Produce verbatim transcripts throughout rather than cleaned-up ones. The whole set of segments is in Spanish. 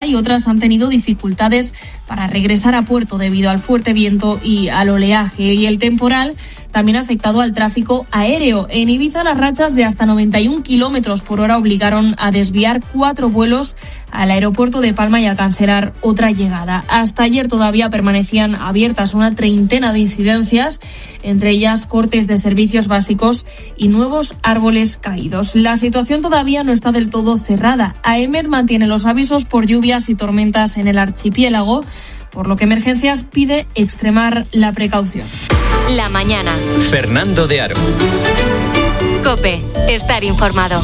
y otras han tenido dificultades para regresar a puerto debido al fuerte viento y al oleaje. Y el temporal también ha afectado al tráfico aéreo. En Ibiza, las rachas de hasta noventa y un kilómetros por hora obligaron a desviar cuatro vuelos al aeropuerto de Palma y a cancelar otra llegada. Hasta ayer todavía permanecían abiertas una treintena de incidencias, entre ellas cortes de servicios básicos y nuevos árboles caídos. La situación todavía no está del todo cerrada. AEMET mantiene los avisos por lluvias y tormentas en el archipiélago, por lo que Emergencias pide extremar la precaución. La mañana. Fernando de Aro. COPE. Estar informado.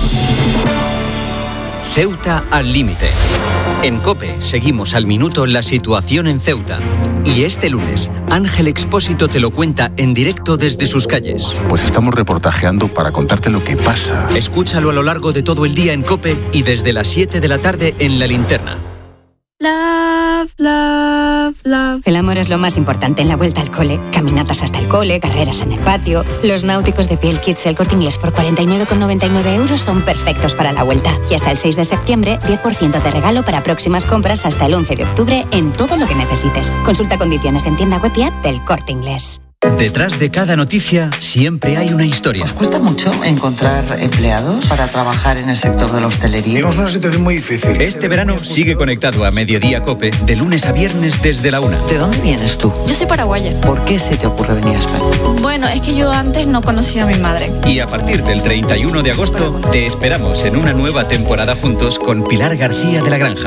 Ceuta al límite. En COPE seguimos al minuto la situación en Ceuta. Y este lunes, Ángel Expósito te lo cuenta en directo desde sus calles. Pues estamos reportajeando para contarte lo que pasa. Escúchalo a lo largo de todo el día en COPE y desde las siete de la tarde en La Linterna. Love, love, love. El amor es lo más importante en la vuelta al cole. Caminatas hasta el cole, carreras en el patio. Los náuticos de Piel Kids El Corte Inglés por cuarenta y nueve con noventa y nueve euros son perfectos para la vuelta. Y hasta el seis de septiembre, diez por ciento de regalo para próximas compras hasta el once de octubre en todo lo que necesites. Consulta condiciones en tienda web y app del Corte Inglés. Detrás de cada noticia siempre hay una historia. ¿Os cuesta mucho encontrar empleados para trabajar en el sector de la hostelería? Tenemos una situación muy difícil. Este verano sigue conectado a Mediodía COPE de lunes a viernes desde la una. ¿De dónde vienes tú? Yo soy paraguaya. ¿Por qué se te ocurre venir a España? Bueno, es que yo antes no conocía a mi madre. Y a partir del treinta y uno de agosto te esperamos en una nueva temporada juntos con Pilar García de la Granja.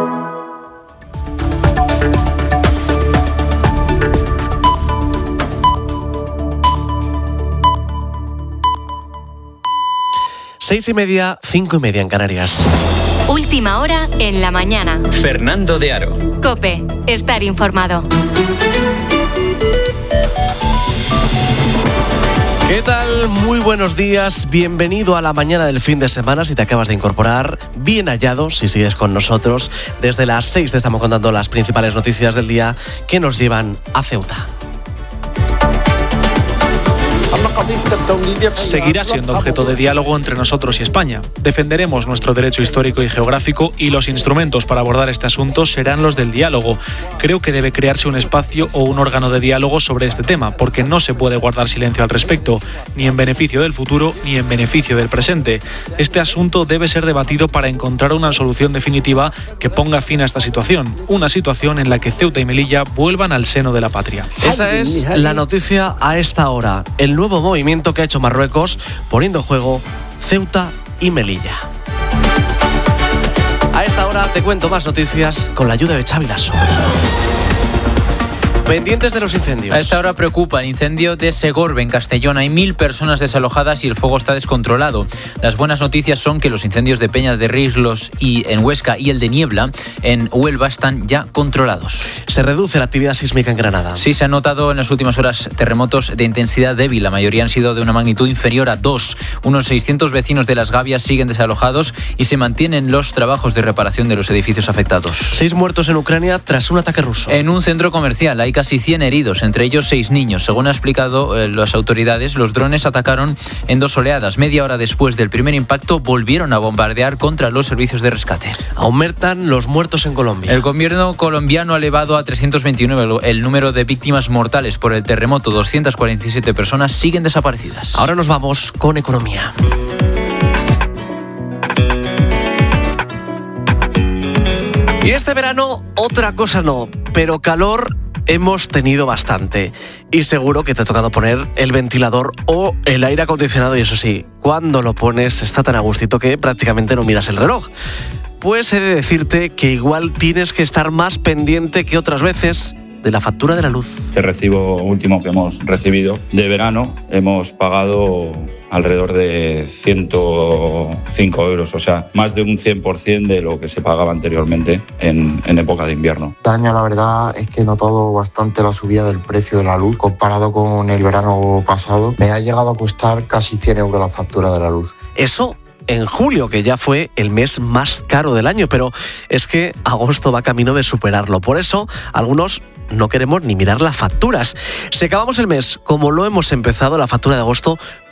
Seis y media, cinco y media en Canarias. Última hora en la mañana. Fernando de Aro. COPE. Estar informado. ¿Qué tal? Muy buenos días. Bienvenido a la mañana del fin de semana. Si te acabas de incorporar, bien hallado si sigues con nosotros. Desde las seis te estamos contando las principales noticias del día que nos llevan a Ceuta. Seguirá siendo objeto de diálogo entre nosotros y España. Defenderemos nuestro derecho histórico y geográfico y los instrumentos para abordar este asunto serán los del diálogo. Creo que debe crearse un espacio o un órgano de diálogo sobre este tema, porque no se puede guardar silencio al respecto, ni en beneficio del futuro ni en beneficio del presente. Este asunto debe ser debatido para encontrar una solución definitiva que ponga fin a esta situación, una situación en la que Ceuta y Melilla vuelvan al seno de la patria. Esa es la noticia a esta hora. El nuevo movimiento que ha hecho Marruecos poniendo en juego Ceuta y Melilla. A esta hora te cuento más noticias con la ayuda de Xavi Lasso. Pendientes de los incendios. A esta hora preocupa el incendio de Segorbe, en Castellón. Hay mil personas desalojadas y el fuego está descontrolado. Las buenas noticias son que los incendios de Peñas de Rislos y en Huesca y el de Niebla en Huelva están ya controlados. Se reduce la actividad sísmica en Granada. Sí, se han notado en las últimas horas terremotos de intensidad débil. La mayoría han sido de una magnitud inferior a dos. Unos seiscientos vecinos de Las Gavias siguen desalojados y se mantienen los trabajos de reparación de los edificios afectados. Seis muertos en Ucrania tras un ataque ruso. En un centro comercial hay casi cien heridos, entre ellos seis niños. Según ha explicado eh, las autoridades, los drones atacaron en dos oleadas. Media hora después del primer impacto, volvieron a bombardear contra los servicios de rescate. Aumentan los muertos en Colombia. El gobierno colombiano ha elevado a trescientos veintinueve el número de víctimas mortales por el terremoto. doscientas cuarenta y siete personas siguen desaparecidas. Ahora nos vamos con economía. Y este verano, otra cosa no, pero calor hemos tenido bastante. Y seguro que te ha tocado poner el ventilador o el aire acondicionado. Y eso sí, cuando lo pones está tan a gustito que prácticamente no miras el reloj. Pues he de decirte que igual tienes que estar más pendiente que otras veces de la factura de la luz. Este recibo último que hemos recibido de verano hemos pagado alrededor de ciento cinco euros, o sea, más de un cien por ciento de lo que se pagaba anteriormente en, en época de invierno. Este año la verdad es que he notado bastante la subida del precio de la luz comparado con el verano pasado. Me ha llegado a costar casi cien euros la factura de la luz. Eso en julio, que ya fue el mes más caro del año, pero es que agosto va camino de superarlo. Por eso, algunos no queremos ni mirar las facturas. Si acabamos el mes como lo hemos empezado, la factura de agosto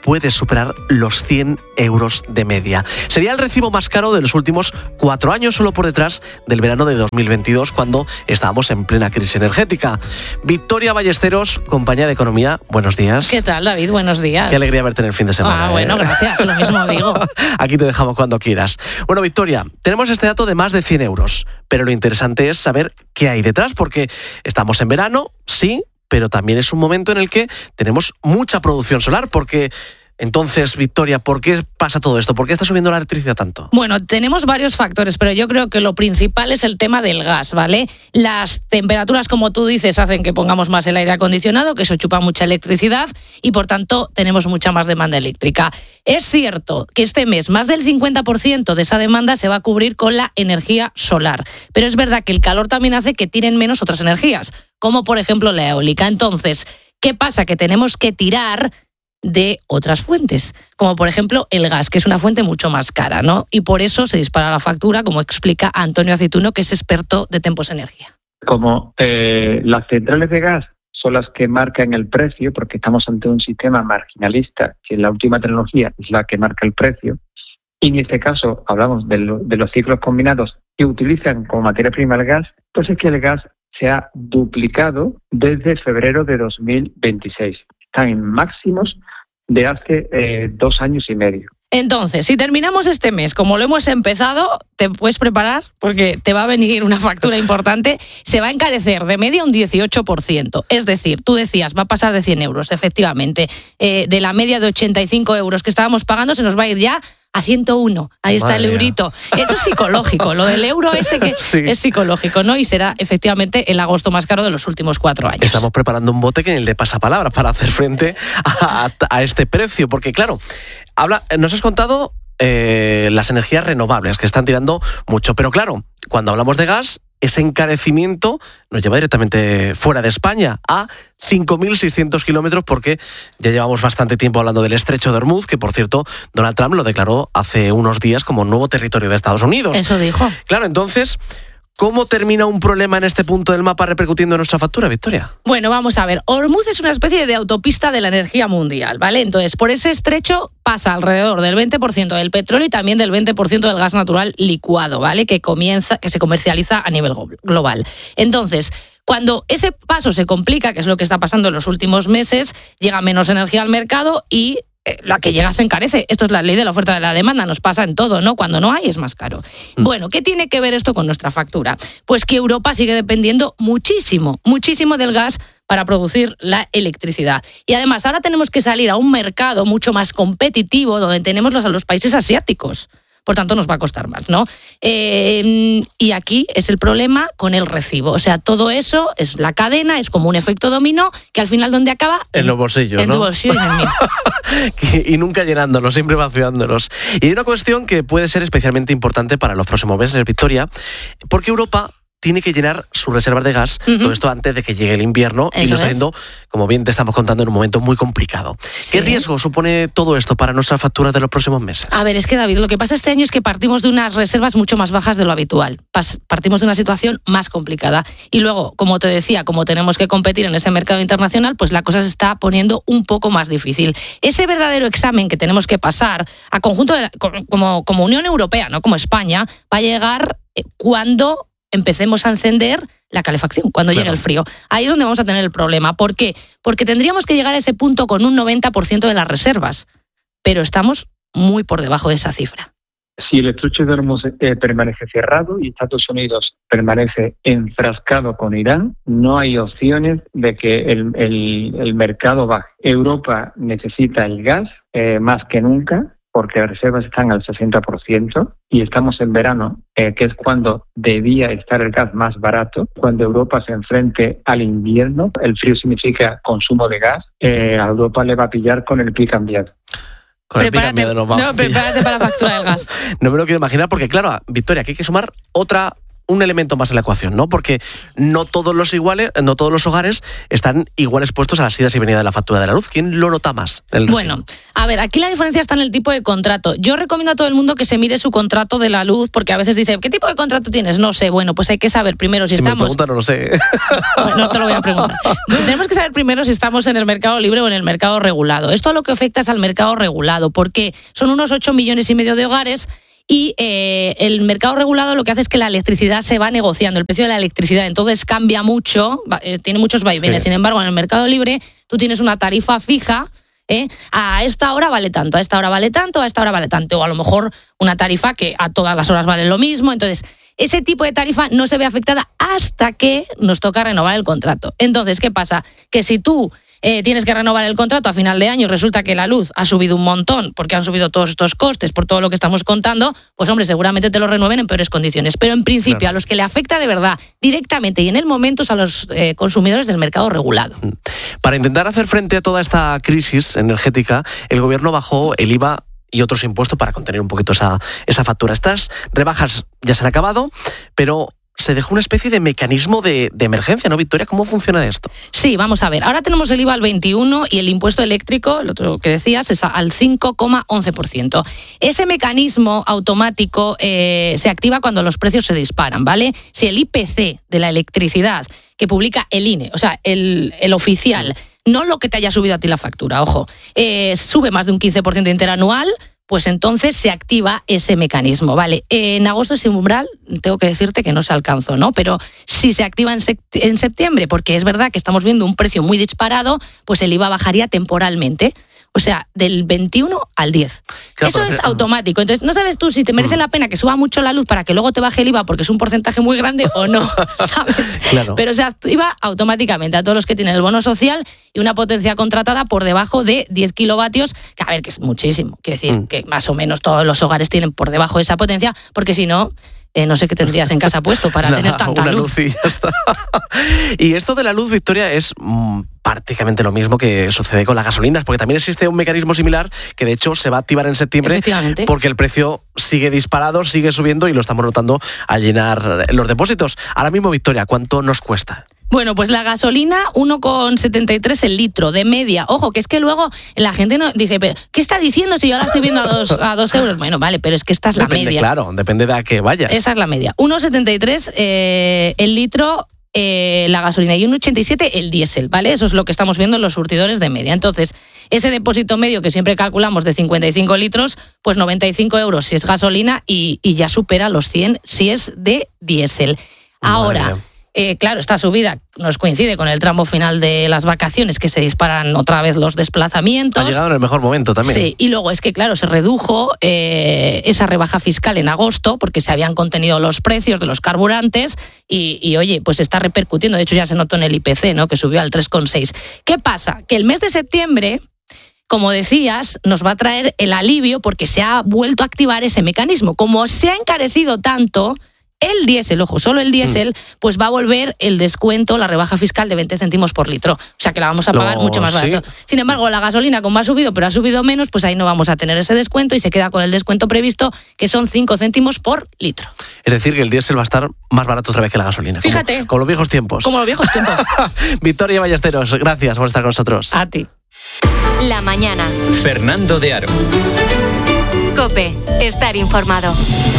puede superar los cien euros de media. Sería el recibo más caro de los últimos cuatro años, solo por detrás del verano de dos mil veintidós, cuando estábamos en plena crisis energética. Victoria Ballesteros, compañía de Economía, buenos días. ¿Qué tal, David? Buenos días. Qué alegría verte en el fin de semana. Ah, bueno, ¿eh? gracias, lo mismo digo. Aquí te dejamos cuando quieras. Bueno, Victoria, tenemos este dato de más de cien euros, pero lo interesante es saber qué hay detrás, porque estamos en verano, sí, pero también es un momento en el que tenemos mucha producción solar, porque... Entonces, Victoria, ¿por qué pasa todo esto? ¿Por qué está subiendo la electricidad tanto? Bueno, tenemos varios factores, pero yo creo que lo principal es el tema del gas, ¿vale? Las temperaturas, como tú dices, hacen que pongamos más el aire acondicionado, que eso chupa mucha electricidad y, por tanto, tenemos mucha más demanda eléctrica. Es cierto que este mes más del cincuenta por ciento de esa demanda se va a cubrir con la energía solar, pero es verdad que el calor también hace que tiren menos otras energías, como por ejemplo la eólica. Entonces, ¿qué pasa? Que tenemos que tirar de otras fuentes, como por ejemplo el gas, que es una fuente mucho más cara, ¿no? Y por eso se dispara la factura, como explica Antonio Aceituno, que es experto de Tempos Energía. Como eh, las centrales de gas son las que marcan el precio, porque estamos ante un sistema marginalista, que la última tecnología es la que marca el precio, y en este caso hablamos de, lo, de los ciclos combinados que utilizan como materia prima el gas, pues es que el gas se ha duplicado desde febrero de dos mil veintiséis. Están en máximos de hace eh, dos años y medio. Entonces, si terminamos este mes como lo hemos empezado, te puedes preparar porque te va a venir una factura importante. Se va a encarecer de media un dieciocho por ciento. Es decir, tú decías, va a pasar de cien euros, efectivamente. Eh, de la media de ochenta y cinco euros que estábamos pagando, se nos va a ir ya a ciento uno. Ahí está el eurito. Eso es psicológico. Lo del euro ese que sí. Es psicológico, ¿no? Y será efectivamente el agosto más caro de los últimos cuatro años. Estamos preparando un bote que ni el de pasapalabras para hacer frente a, a, a este precio. Porque, claro, habla, nos has contado eh, las energías renovables que están tirando mucho. Pero, claro, cuando hablamos de gas, ese encarecimiento nos lleva directamente fuera de España, a cinco mil seiscientos kilómetros, porque ya llevamos bastante tiempo hablando del Estrecho de Hormuz, que por cierto Donald Trump lo declaró hace unos días como nuevo territorio de Estados Unidos. Eso dijo. Claro, entonces, ¿cómo termina un problema en este punto del mapa repercutiendo en nuestra factura, Victoria? Bueno, vamos a ver. Hormuz es una especie de autopista de la energía mundial, ¿vale? Entonces, por ese estrecho pasa alrededor del veinte por ciento del petróleo y también del veinte por ciento del gas natural licuado, ¿vale? Que comienza, que se comercializa a nivel global. Entonces, cuando ese paso se complica, que es lo que está pasando en los últimos meses, llega menos energía al mercado y Eh, la que llega se encarece. Esto es la ley de la oferta y de la demanda, nos pasa en todo, ¿no? Cuando no hay es más caro. Mm. Bueno, ¿qué tiene que ver esto con nuestra factura? Pues que Europa sigue dependiendo muchísimo, muchísimo del gas para producir la electricidad. Y además ahora tenemos que salir a un mercado mucho más competitivo donde tenemos los, a los países asiáticos. Por tanto, nos va a costar más, ¿no? Eh, y aquí es el problema con el recibo. O sea, todo eso es la cadena, es como un efecto dominó, que al final, ¿dónde acaba? En los bolsillos, en ¿no? En tu bolsillo y en el mío. Y nunca llenándolos, siempre vaciándolos. Y hay una cuestión que puede ser especialmente importante para los próximos meses, Victoria, porque Europa tiene que llenar sus reservas de gas, uh-huh. todo esto antes de que llegue el invierno, Eso y lo está haciendo, como bien te estamos contando, en un momento muy complicado. Sí. ¿Qué riesgo supone todo esto para nuestras facturas de los próximos meses? A ver, es que, David, lo que pasa este año es que partimos de unas reservas mucho más bajas de lo habitual. Partimos de una situación más complicada. Y luego, como te decía, como tenemos que competir en ese mercado internacional, pues la cosa se está poniendo un poco más difícil. Ese verdadero examen que tenemos que pasar a conjunto de la, como, como Unión Europea, no como España, va a llegar cuando empecemos a encender la calefacción, cuando claro. llegue el frío. Ahí es donde vamos a tener el problema. ¿Por qué? Porque tendríamos que llegar a ese punto con un noventa por ciento de las reservas, pero estamos muy por debajo de esa cifra. Si el estrecho de Hormuz eh, permanece cerrado y Estados Unidos permanece enfrascado con Irán, no hay opciones de que el, el, el mercado baje. Europa necesita el gas eh, más que nunca, porque las reservas están al sesenta por ciento y estamos en verano, eh, que es cuando debía estar el gas más barato. Cuando Europa se enfrente al invierno, el frío significa consumo de gas, eh, a Europa le va a pillar con el pie cambiado. Con prepárate, el no, no, prepárate para la factura del gas. No me lo quiero imaginar porque, claro, Victoria, aquí hay que sumar otra... un elemento más en la ecuación, ¿no? Porque no todos los iguales, no todos los hogares están igual expuestos a las idas y venidas de la factura de la luz. ¿Quién lo nota más? Bueno, a ver, aquí la diferencia está en el tipo de contrato. Yo recomiendo a todo el mundo que se mire su contrato de la luz, porque a veces dice, ¿qué tipo de contrato tienes? No sé. Bueno, pues hay que saber primero si, si estamos... me preguntan, no lo sé. Bueno, no te lo voy a preguntar. Tenemos que saber primero si estamos en el mercado libre o en el mercado regulado. Esto lo que afecta es al mercado regulado, porque son unos ocho millones y medio de hogares. Y eh, el mercado regulado lo que hace es que la electricidad se va negociando, el precio de la electricidad, entonces cambia mucho, eh, tiene muchos vaivenes. Sí. Sin embargo, en el mercado libre tú tienes una tarifa fija, ¿eh? A esta hora vale tanto, a esta hora vale tanto, a esta hora vale tanto, o a lo mejor una tarifa que a todas las horas vale lo mismo. Entonces, ese tipo de tarifa no se ve afectada hasta que nos toca renovar el contrato. Entonces, ¿qué pasa? Que si tú Eh, tienes que renovar el contrato a final de año y resulta que la luz ha subido un montón porque han subido todos estos costes por todo lo que estamos contando, pues hombre, seguramente te lo renueven en peores condiciones. Pero en principio, claro, a los que le afecta de verdad, directamente y en el momento, es a los eh, consumidores del mercado regulado. Para intentar hacer frente a toda esta crisis energética, el gobierno bajó el I V A y otros impuestos para contener un poquito esa, esa factura. Estas rebajas ya se han acabado, pero se dejó una especie de mecanismo de, de emergencia, ¿no, Victoria? ¿Cómo funciona esto? Sí, vamos a ver. Ahora tenemos el I V A al veintiuno y el impuesto eléctrico, lo otro que decías, es al cinco coma once por ciento. Ese mecanismo automático eh, se activa cuando los precios se disparan, ¿vale? Si el I P C de la electricidad que publica el I N E, o sea, el, el oficial, no lo que te haya subido a ti la factura, ojo, eh, sube más de un quince por ciento interanual, pues entonces se activa ese mecanismo, ¿vale? En agosto ese umbral, tengo que decirte que no se alcanzó, ¿no? Pero si se activa en, sect- en septiembre, porque es verdad que estamos viendo un precio muy disparado, pues el I V A bajaría temporalmente. O sea, del veintiuno al diez. Claro, eso es automático. Entonces, no sabes tú si te merece la pena que suba mucho la luz para que luego te baje el I V A porque es un porcentaje muy grande o no, ¿sabes? Claro. Pero se activa automáticamente a todos los que tienen el bono social y una potencia contratada por debajo de diez kilovatios, que a ver, que es muchísimo. Quiero decir, mm. que más o menos todos los hogares tienen por debajo de esa potencia, porque si no... Eh, no sé qué tendrías en casa puesto para Nada, tener tanta una luz. luz y ya está. Y esto de la luz, Victoria, es mmm, prácticamente lo mismo que sucede con las gasolinas, porque también existe un mecanismo similar que de hecho se va a activar en septiembre porque el precio sigue disparado, sigue subiendo y lo estamos notando al llenar los depósitos. Ahora mismo, Victoria, ¿cuánto nos cuesta? Bueno, pues la gasolina, uno coma setenta y tres el litro, de media. Ojo, que es que luego la gente no dice, pero ¿qué está diciendo si yo la estoy viendo a dos, a dos euros? Bueno, vale, pero es que esta es la depende, media. Claro, depende de a qué vayas. Esa es la media. uno coma setenta y tres eh, el litro eh, la gasolina y uno coma ochenta y siete el diésel, ¿vale? Eso es lo que estamos viendo en los surtidores de media. Entonces, ese depósito medio que siempre calculamos de cincuenta y cinco litros, pues noventa y cinco euros si es gasolina y, y ya supera los cien si es de diésel. Ahora... Eh, claro, esta subida nos coincide con el tramo final de las vacaciones, que se disparan otra vez los desplazamientos. Ha llegado en el mejor momento también. Sí, y luego es que, claro, se redujo eh, esa rebaja fiscal en agosto porque se habían contenido los precios de los carburantes y, y, oye, pues está repercutiendo. De hecho, ya se notó en el I P C, ¿no?, que subió al tres coma seis. ¿Qué pasa? Que el mes de septiembre, como decías, nos va a traer el alivio porque se ha vuelto a activar ese mecanismo. Como se ha encarecido tanto... El diésel, ojo, solo el diésel, pues va a volver el descuento, la rebaja fiscal de veinte céntimos por litro. O sea que la vamos a pagar Lo, mucho más barato. ¿Sí? Sin embargo, la gasolina, como ha subido, pero ha subido menos, pues ahí no vamos a tener ese descuento y se queda con el descuento previsto, que son cinco céntimos por litro. Es decir, que el diésel va a estar más barato otra vez que la gasolina. Fíjate. Como, como los viejos tiempos. Como los viejos tiempos. Victoria Ballesteros, gracias por estar con nosotros. A ti. La mañana. Fernando de Aro. COPE. Estar informado.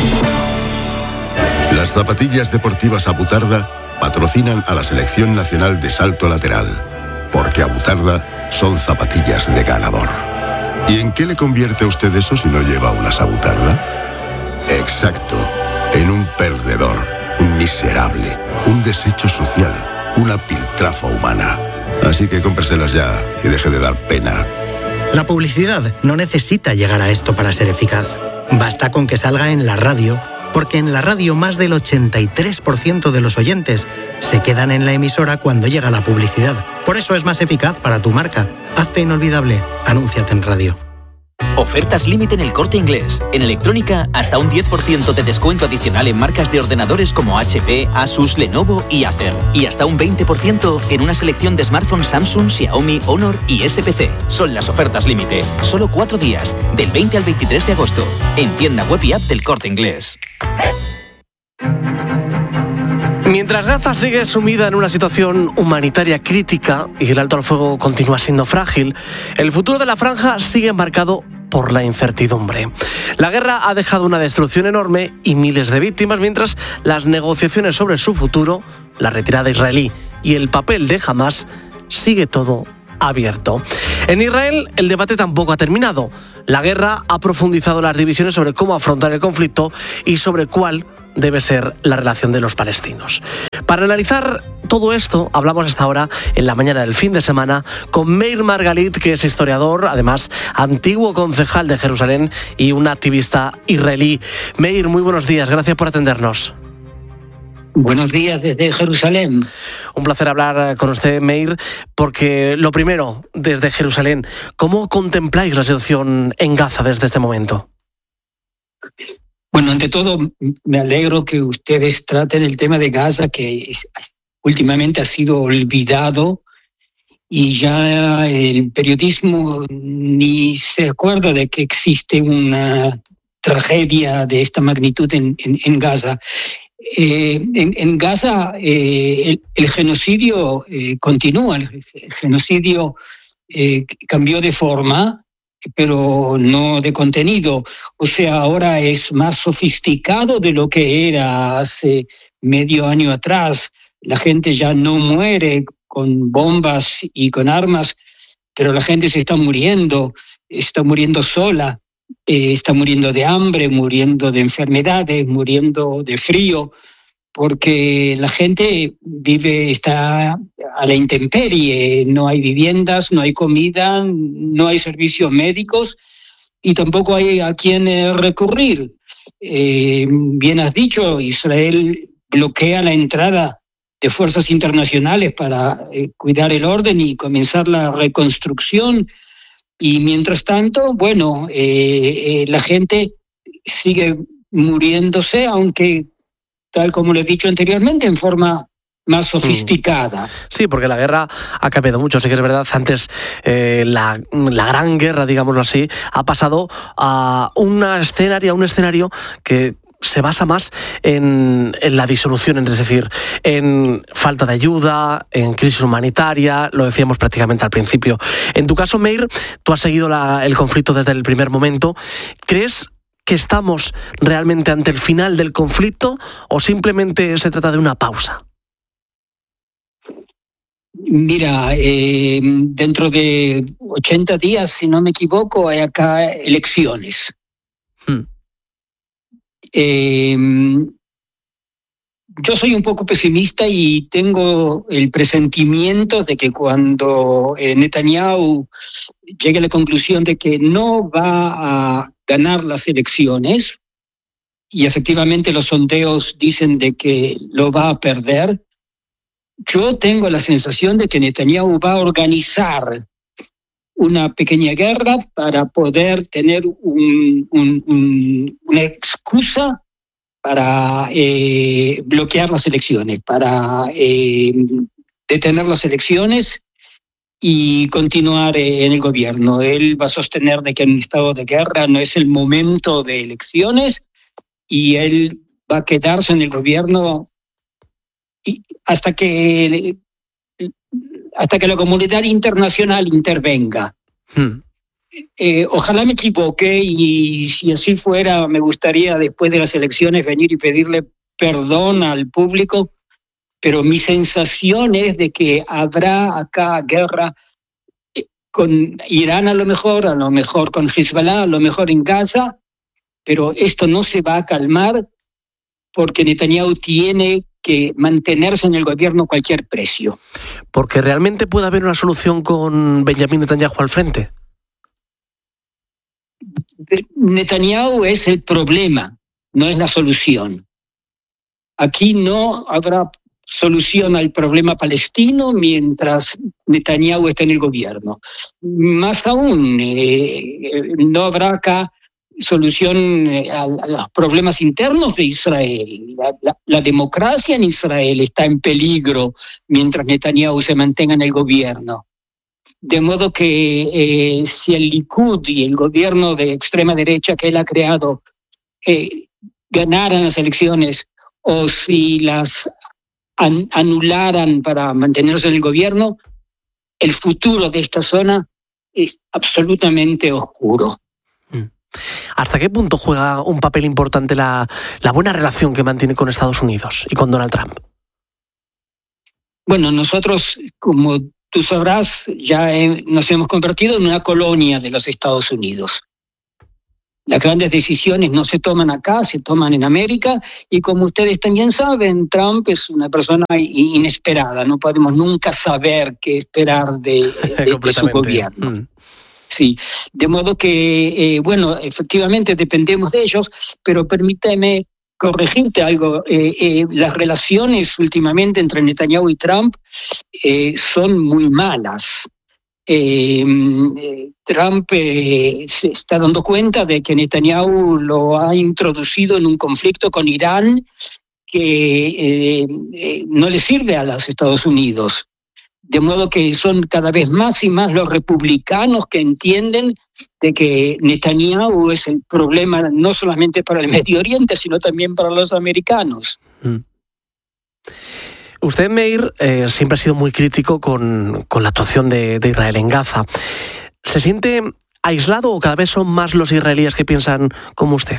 Las zapatillas deportivas Abutarda patrocinan a la Selección Nacional de Salto Lateral, porque Abutarda son zapatillas de ganador. ¿Y en qué le convierte a usted eso si no lleva unas Abutarda? Exacto, en un perdedor, un miserable, un desecho social, una piltrafa humana. Así que cómpreselas ya y deje de dar pena. La publicidad no necesita llegar a esto para ser eficaz. Basta con que salga en la radio, porque en la radio más del ochenta y tres por ciento de los oyentes se quedan en la emisora cuando llega la publicidad. Por eso es más eficaz para tu marca. Hazte inolvidable. Anúnciate en radio. Ofertas límite en El Corte Inglés. En electrónica, hasta un diez por ciento de descuento adicional en marcas de ordenadores como H P, Asus, Lenovo y Acer. Y hasta un veinte por ciento en una selección de smartphones Samsung, Xiaomi, Honor y S P C. Son las ofertas límite. Solo cuatro días, del veinte al veintitrés de agosto. En tienda web y app del Corte Inglés. Mientras Gaza sigue sumida en una situación humanitaria crítica y el alto al fuego continúa siendo frágil, el futuro de la franja sigue marcado por la incertidumbre. La guerra ha dejado una destrucción enorme y miles de víctimas, mientras las negociaciones sobre su futuro, la retirada israelí y el papel de Hamás, sigue todo abierto. En Israel el debate tampoco ha terminado. La guerra ha profundizado las divisiones sobre cómo afrontar el conflicto y sobre cuál debe ser la relación de los palestinos. Para analizar todo esto, hablamos hasta ahora, en la mañana del fin de semana, con Meir Margalit, que es historiador, además antiguo concejal de Jerusalén y un activista israelí. Meir, muy buenos días, gracias por atendernos. Buenos días desde Jerusalén. Un placer hablar con usted, Meir, porque lo primero, desde Jerusalén, ¿cómo contempláis la situación en Gaza desde este momento? Bueno, ante todo, me alegro que ustedes traten el tema de Gaza, que es, últimamente ha sido olvidado y ya el periodismo ni se acuerda de que existe una tragedia de esta magnitud en, en, en Gaza. Eh, en, en Gaza eh, el, el genocidio eh, continúa, el, el genocidio eh, cambió de forma, pero no de contenido. O sea, ahora es más sofisticado de lo que era hace medio año atrás. La gente ya no muere con bombas y con armas, pero la gente se está muriendo, está muriendo sola, eh, está muriendo de hambre, muriendo de enfermedades, muriendo de frío, porque la gente vive, está a la intemperie, no hay viviendas, no hay comida, no hay servicios médicos y tampoco hay a quién recurrir. Eh, bien has dicho, Israel bloquea la entrada de fuerzas internacionales para eh, cuidar el orden y comenzar la reconstrucción. Y mientras tanto, bueno, eh, eh, la gente sigue muriéndose, aunque tal como lo he dicho anteriormente, en forma más sofisticada. Sí, porque la guerra ha cambiado mucho, sí que es verdad. Antes eh, la, la gran guerra, digámoslo así, ha pasado a una escenario, a un escenario que se basa más en, en la disolución, es decir, en falta de ayuda, en crisis humanitaria, lo decíamos prácticamente al principio. En tu caso, Meir, tú has seguido la, el conflicto desde el primer momento. ¿Crees que estamos realmente ante el final del conflicto o simplemente se trata de una pausa? Mira, eh, dentro de ochenta días, si no me equivoco, hay acá elecciones. Hmm. Eh, yo soy un poco pesimista y tengo el presentimiento de que cuando eh, Netanyahu llegue a la conclusión de que no va a ganar las elecciones, y efectivamente los sondeos dicen de que lo va a perder, yo tengo la sensación de que Netanyahu va a organizar una pequeña guerra para poder tener un, un, un, una excusa para eh, bloquear las elecciones, para eh, detener las elecciones y continuar en el gobierno. Él va a sostener de que en un estado de guerra no es el momento de elecciones y él va a quedarse en el gobierno hasta que hasta que la comunidad internacional intervenga. Hmm. Eh, ojalá me equivoque y si así fuera me gustaría después de las elecciones venir y pedirle perdón al público, pero mi sensación es de que habrá acá guerra con Irán a lo mejor, a lo mejor con Hezbollah, a lo mejor en Gaza, pero esto no se va a calmar porque Netanyahu tiene que mantenerse en el gobierno a cualquier precio. ¿Porque realmente puede haber una solución con Benjamín Netanyahu al frente? Netanyahu es el problema, no es la solución. Aquí no habrá solución al problema palestino mientras Netanyahu esté en el gobierno. Más aún, eh, no habrá acá solución a, a los problemas internos de Israel. La, la, la democracia en Israel está en peligro mientras Netanyahu se mantenga en el gobierno. De modo que eh, si el Likud y el gobierno de extrema derecha que él ha creado eh, ganaran las elecciones o si las an- anularan para mantenerse en el gobierno, el futuro de esta zona es absolutamente oscuro. ¿Hasta qué punto juega un papel importante la, la buena relación que mantiene con Estados Unidos y con Donald Trump? Bueno, nosotros, como tú sabrás, ya he- nos hemos convertido en una colonia de los Estados Unidos. Las grandes decisiones no se toman acá, se toman en América, y como ustedes también saben, Trump es una persona i- inesperada, no podemos nunca saber qué esperar de, de- de su gobierno. Mm. Sí, de modo que, eh, bueno, efectivamente dependemos de ellos, pero permíteme corregirte algo. Eh, eh, las relaciones últimamente entre Netanyahu y Trump eh, son muy malas. Eh, eh, Trump eh, se está dando cuenta de que Netanyahu lo ha introducido en un conflicto con Irán que eh, eh, no le sirve a los Estados Unidos. De modo que son cada vez más y más los republicanos que entienden de que Netanyahu es el problema no solamente para el Medio Oriente, sino también para los americanos. Mm. Usted, Meir, eh, siempre ha sido muy crítico con, con la actuación de, de Israel en Gaza. ¿Se siente aislado o cada vez son más los israelíes que piensan como usted?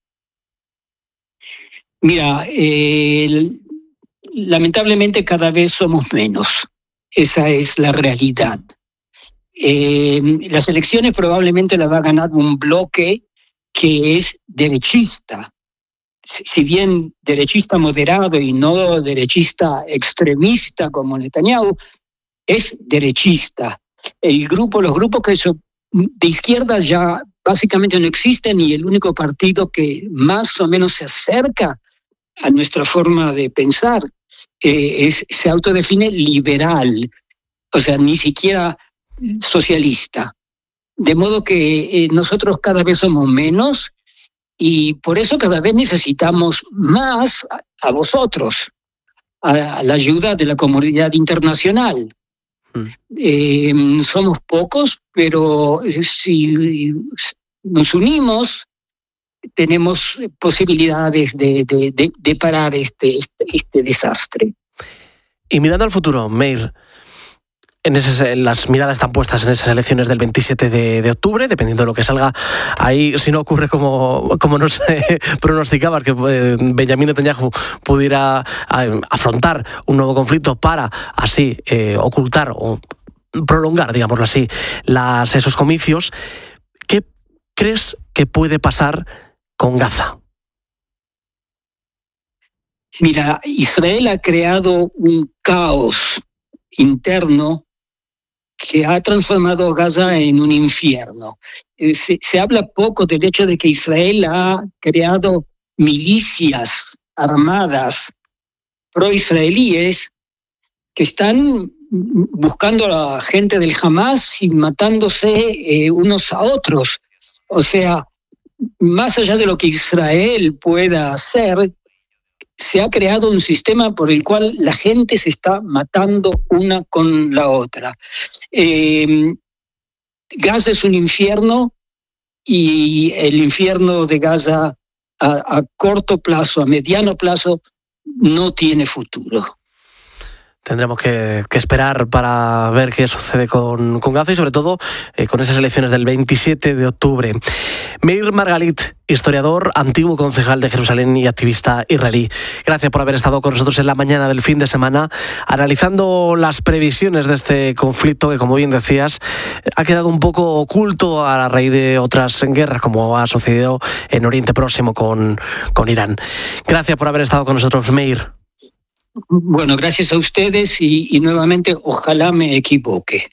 Mira, eh, lamentablemente cada vez somos menos. Esa es la realidad. Eh, las elecciones probablemente las va a ganar un bloque que es derechista. Si si bien derechista moderado y no derechista extremista como Netanyahu, es derechista. El grupo, los grupos que son de izquierda ya básicamente no existen, y el único partido que más o menos se acerca a nuestra forma de pensar eh, es, se autodefine liberal, o sea, ni siquiera socialista. De modo que eh, nosotros cada vez somos menos, y por eso cada vez necesitamos más a, a vosotros, a, a la ayuda de la comunidad internacional. Mm. Eh, somos pocos, pero si nos unimos, tenemos posibilidades de, de, de, de parar este, este, este desastre. Y mirando al futuro, Meir, en ese, las miradas están puestas en esas elecciones del veintisiete de octubre, dependiendo de lo que salga ahí. Si no ocurre como, como nos eh, pronosticabas, que eh, Benjamín Netanyahu pudiera eh, afrontar un nuevo conflicto para así eh, ocultar o prolongar, digámoslo así, las, esos comicios, ¿qué crees que puede pasar con Gaza? Mira, Israel ha creado un caos interno que ha transformado a Gaza en un infierno. Eh, se, se habla poco del hecho de que Israel ha creado milicias armadas pro-israelíes que están buscando a la gente del Hamas y matándose eh, unos a otros. O sea, más allá de lo que Israel pueda hacer, se ha creado un sistema por el cual la gente se está matando una con la otra. Eh, Gaza es un infierno, y el infierno de Gaza a, a corto plazo, a mediano plazo, no tiene futuro. Tendremos que, que esperar para ver qué sucede con, con Gaza y sobre todo eh, con esas elecciones del veintisiete de octubre. Meir Margalit, historiador, antiguo concejal de Jerusalén y activista israelí. Gracias por haber estado con nosotros en la mañana del fin de semana, analizando las previsiones de este conflicto que, como bien decías, ha quedado un poco oculto a raíz de otras guerras, como ha sucedido en Oriente Próximo con, con Irán. Gracias por haber estado con nosotros, Meir. Bueno, gracias a ustedes y, y nuevamente ojalá me equivoque.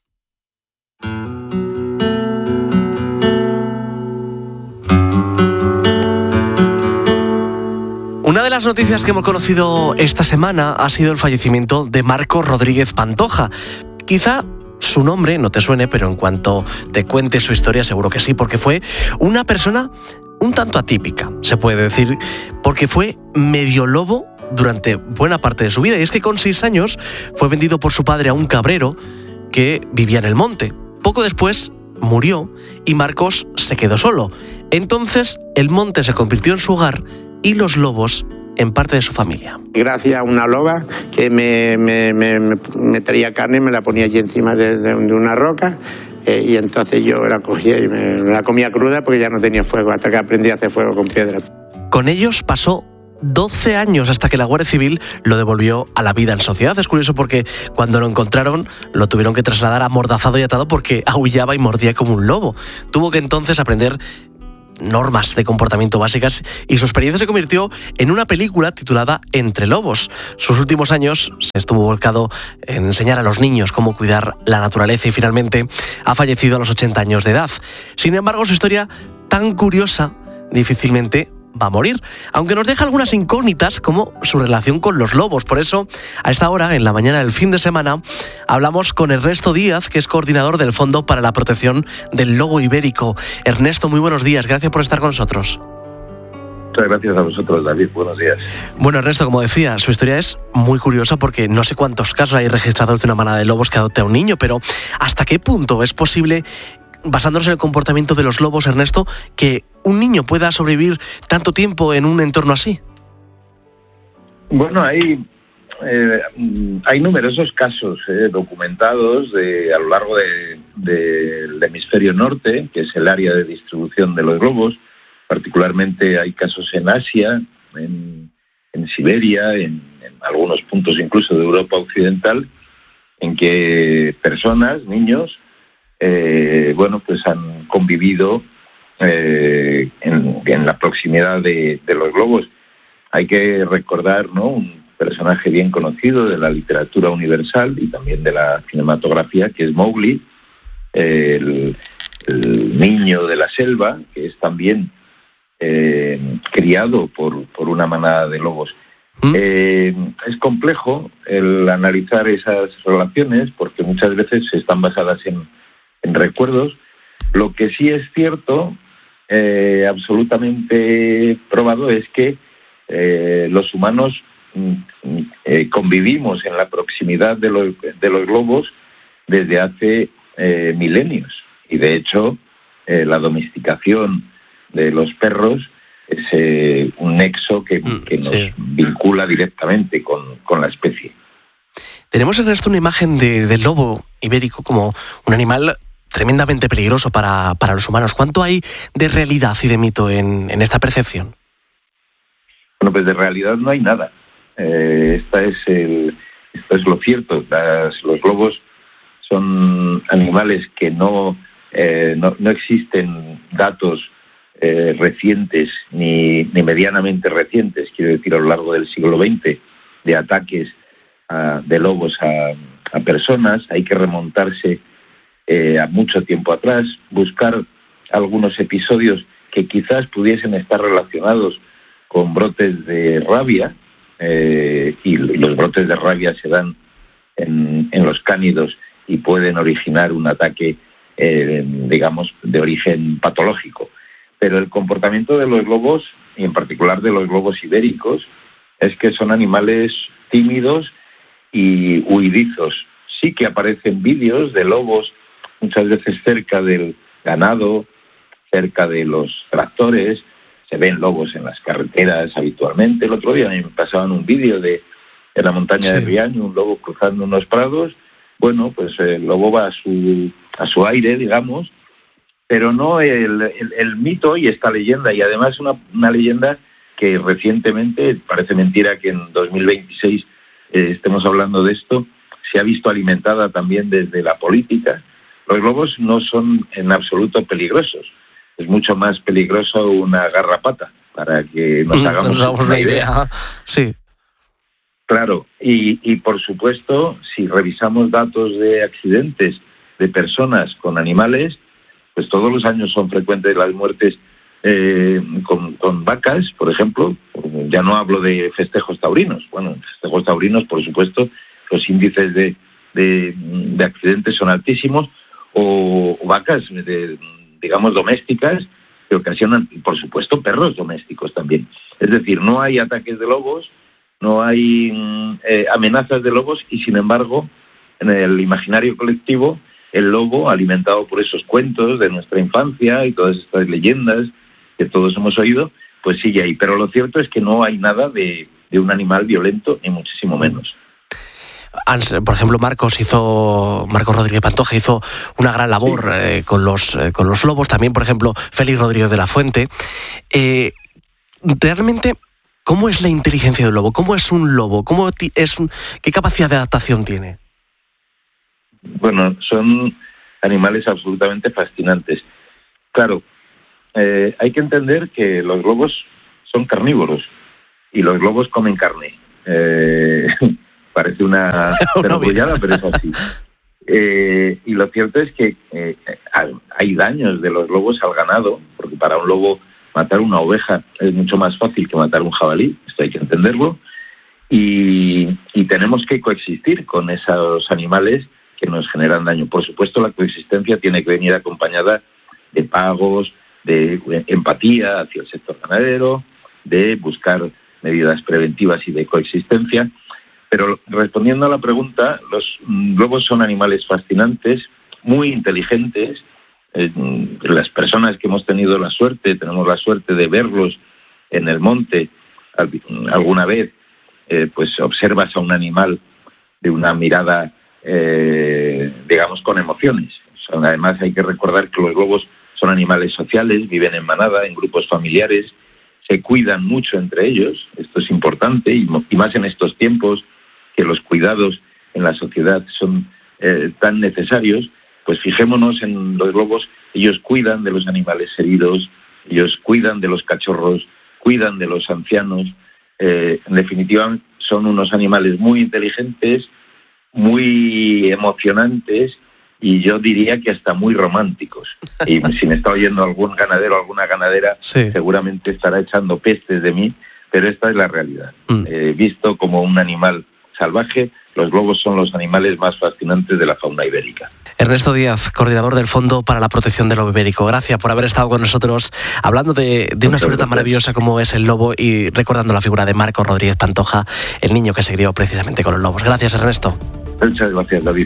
Una de las noticias que hemos conocido esta semana ha sido el fallecimiento de Marcos Rodríguez Pantoja. Quizá su nombre no te suene, pero en cuanto te cuente su historia seguro que sí, porque fue una persona un tanto atípica, se puede decir, porque fue medio lobo durante buena parte de su vida. Y es que con seis años fue vendido por su padre a un cabrero que vivía en el monte. Poco después murió y Marcos se quedó solo. Entonces el monte se convirtió en su hogar y los lobos en parte de su familia. Gracias a una loba que me, me, me, me traía carne y me la ponía allí encima de, de, de una roca. Eh, y entonces yo la cogía y me, me la comía cruda porque ya no tenía fuego, hasta que aprendí a hacer fuego con piedras. Con ellos pasó doce años hasta que la Guardia Civil lo devolvió a la vida en sociedad. Es curioso porque cuando lo encontraron lo tuvieron que trasladar amordazado y atado porque aullaba y mordía como un lobo. Tuvo que entonces aprender normas de comportamiento básicas y su experiencia se convirtió en una película titulada Entre Lobos. Sus últimos años se estuvo volcado en enseñar a los niños cómo cuidar la naturaleza y finalmente ha fallecido a los ochenta años de edad. Sin embargo, su historia tan curiosa difícilmente va a morir, aunque nos deja algunas incógnitas como su relación con los lobos. Por eso, a esta hora, en la mañana del fin de semana, hablamos con Ernesto Díaz, que es coordinador del Fondo para la Protección del Lobo Ibérico. Ernesto, muy buenos días, gracias por estar con nosotros. Muchas gracias a vosotros, David, buenos días. Bueno, Ernesto, como decía, su historia es muy curiosa porque no sé cuántos casos hay registrados de una manada de lobos que adopte a un niño, pero ¿hasta qué punto es posible, basándonos en el comportamiento de los lobos, Ernesto, que un niño pueda sobrevivir tanto tiempo en un entorno así? Bueno, hay, eh, hay numerosos casos eh, documentados de, a lo largo de, de, del hemisferio norte, que es el área de distribución de los lobos. Particularmente hay casos en Asia, en, en Siberia, en, en algunos puntos incluso de Europa occidental, en que personas, niños, Eh, bueno, pues han convivido eh, en, en la proximidad de, de los lobos. Hay que recordar, ¿no?, un personaje bien conocido de la literatura universal y también de la cinematografía, que es Mowgli, eh, el, el niño de la selva, que es también eh, criado por, por una manada de lobos. ¿Mm? Eh, es complejo el analizar esas relaciones porque muchas veces están basadas en en recuerdos. Lo que sí es cierto, eh, absolutamente probado, es que eh, los humanos eh, convivimos en la proximidad de los, de los lobos desde hace eh, milenios. Y de hecho, eh, la domesticación de los perros es eh, un nexo que, que nos sí. vincula directamente con, con la especie. Tenemos en esto una imagen de, del lobo ibérico como un animal tremendamente peligroso para, para los humanos. ¿Cuánto hay de realidad y de mito en, en esta percepción? Bueno, pues de realidad no hay nada. Eh, esta es el, esto es lo cierto. Las, los lobos son animales que no, eh, no, no existen datos eh, recientes ni, ni medianamente recientes, quiero decir, a lo largo del siglo veinte, de ataques a, de lobos a, a personas. Hay que remontarse Eh, a mucho tiempo atrás, buscar algunos episodios que quizás pudiesen estar relacionados con brotes de rabia, eh, y, y los brotes de rabia se dan en, en los cánidos y pueden originar un ataque, eh, digamos, de origen patológico. Pero el comportamiento de los lobos, y en particular de los lobos ibéricos, es que son animales tímidos y huidizos. Sí que aparecen vídeos de lobos muchas veces cerca del ganado, cerca de los tractores, se ven lobos en las carreteras habitualmente. El otro día me pasaban un vídeo de, de la montaña sí. de Riaño, un lobo cruzando unos prados. Bueno, pues el lobo va a su, a su aire, digamos, pero no el, el, el mito y esta leyenda, y además una, una leyenda que recientemente, parece mentira que en dos mil veintiséis eh, estemos hablando de esto, se ha visto alimentada también desde la política. Los lobos no son en absoluto peligrosos. Es mucho más peligroso una garrapata, para que nos hagamos, nos hagamos una idea. idea. Sí. Claro, y, y por supuesto, si revisamos datos de accidentes de personas con animales, pues todos los años son frecuentes las muertes eh, con, con vacas, por ejemplo. Ya no hablo de festejos taurinos. Bueno, en festejos taurinos, por supuesto, los índices de, de, de accidentes son altísimos, o, o vacas, de, digamos, domésticas, que ocasionan, por supuesto, perros domésticos también. Es decir, no hay ataques de lobos, no hay eh, amenazas de lobos, y sin embargo, en el imaginario colectivo, el lobo, alimentado por esos cuentos de nuestra infancia y todas estas leyendas que todos hemos oído, pues sigue ahí. Pero lo cierto es que no hay nada de, de un animal violento, ni muchísimo menos. Por ejemplo, Marcos hizo, Marcos Rodríguez Pantoja hizo una gran labor eh, con los eh, con los lobos. También, por ejemplo, Félix Rodríguez de la Fuente. Eh, realmente, ¿cómo es la inteligencia del lobo? ¿Cómo es un lobo? ¿Cómo es un, ¿Qué capacidad de adaptación tiene? Bueno, son animales absolutamente fascinantes. Claro, eh, hay que entender que los lobos son carnívoros y los lobos comen carne. Eh, parece una perogrullada, pero es así. Eh, y lo cierto es que eh, hay daños de los lobos al ganado, porque para un lobo matar una oveja es mucho más fácil que matar un jabalí, esto hay que entenderlo, y, y tenemos que coexistir con esos animales que nos generan daño. Por supuesto, la coexistencia tiene que venir acompañada de pagos, de empatía hacia el sector ganadero, de buscar medidas preventivas y de coexistencia. Pero respondiendo a la pregunta, los lobos son animales fascinantes, muy inteligentes. Eh, las personas que hemos tenido la suerte, tenemos la suerte de verlos en el monte alguna vez, eh, pues observas a un animal de una mirada, eh, digamos, con emociones. O sea, además hay que recordar que los lobos son animales sociales, viven en manada, en grupos familiares, se cuidan mucho entre ellos, esto es importante, y, y más en estos tiempos que los cuidados en la sociedad son eh, tan necesarios, pues fijémonos en los lobos, ellos cuidan de los animales heridos, ellos cuidan de los cachorros, cuidan de los ancianos, eh, en definitiva son unos animales muy inteligentes, muy emocionantes y yo diría que hasta muy románticos. Y si me está oyendo algún ganadero o alguna ganadera, sí, seguramente estará echando pestes de mí, pero esta es la realidad. Mm. Eh, visto como un animal salvaje, los lobos son los animales más fascinantes de la fauna ibérica. Ernesto Díaz, coordinador del Fondo para la Protección del Lobo Ibérico. Gracias por haber estado con nosotros hablando de, de una figura tan maravillosa como es el lobo y recordando la figura de Marcos Rodríguez Pantoja, el niño que se crió precisamente con los lobos. Gracias, Ernesto. Muchas gracias, David.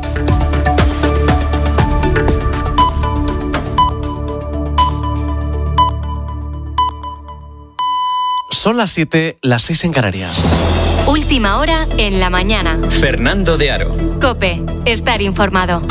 Son las siete, las seis en Canarias. Última hora en la mañana. Fernando de Aro. COPE, estar informado.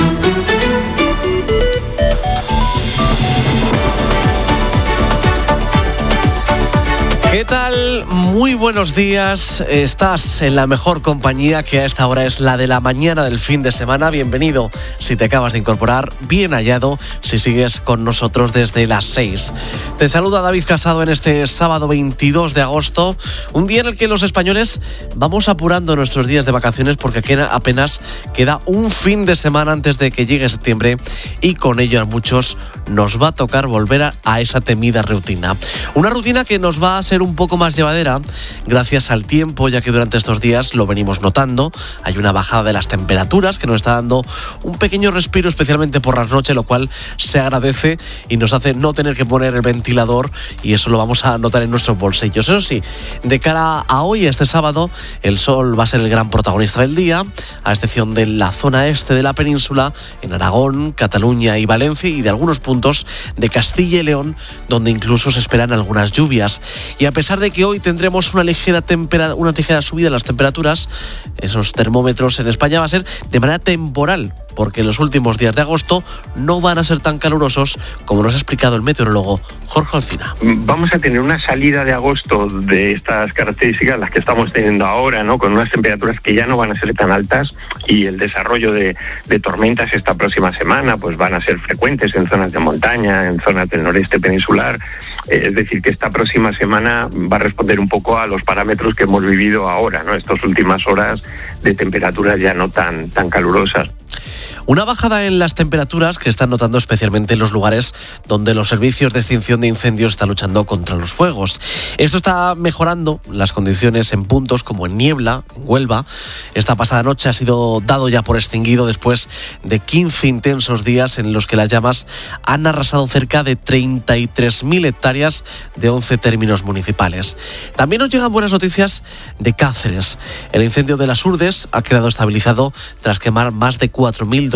¿Qué tal? Muy buenos días. Estás en la mejor compañía, que a esta hora es la de la mañana del fin de semana. Bienvenido si te acabas de incorporar, bien hallado si sigues con nosotros desde las seis. Te saluda David Casado en este sábado veintidós de agosto, un día en el que los españoles vamos apurando nuestros días de vacaciones porque apenas queda un fin de semana antes de que llegue septiembre y con ello a muchos nos va a tocar volver a, a esa temida rutina. Una rutina que nos va a ser un poco más llevadera gracias al tiempo, ya que durante estos días lo venimos notando. Hay una bajada de las temperaturas que nos está dando un pequeño respiro, especialmente por las noches, lo cual se agradece y nos hace no tener que poner el ventilador, y eso lo vamos a notar en nuestros bolsillos. Eso sí, de cara a hoy, este sábado, el sol va a ser el gran protagonista del día, a excepción de la zona este de la península, en Aragón, Cataluña y Valencia, y de algunos puntos de Castilla y León, donde incluso se esperan algunas lluvias. Y a pesar de que hoy tendremos una ligera, tempera, una ligera subida en las temperaturas, esos termómetros en España va a ser de manera temporal, porque los últimos días de agosto no van a ser tan calurosos como nos ha explicado el meteorólogo Jorge Alsina. Vamos a tener una salida de agosto de estas características, las que estamos teniendo ahora, ¿no? Con unas temperaturas que ya no van a ser tan altas, y el desarrollo de, de tormentas esta próxima semana pues van a ser frecuentes en zonas de montaña, en zonas del noreste peninsular. Eh, es decir, que esta próxima semana va a responder un poco a los parámetros que hemos vivido ahora, ¿no? Estas últimas horas de temperaturas ya no tan, tan calurosas. Una bajada en las temperaturas que están notando especialmente en los lugares donde los servicios de extinción de incendios están luchando contra los fuegos. Esto está mejorando las condiciones en puntos como en Niebla, en Huelva. Esta pasada noche ha sido dado ya por extinguido después de quince intensos días en los que las llamas han arrasado cerca de treinta y tres mil hectáreas de once términos municipales. También nos llegan buenas noticias de Cáceres. El incendio de las Urdes ha quedado estabilizado tras quemar más de cuatro mil doscientos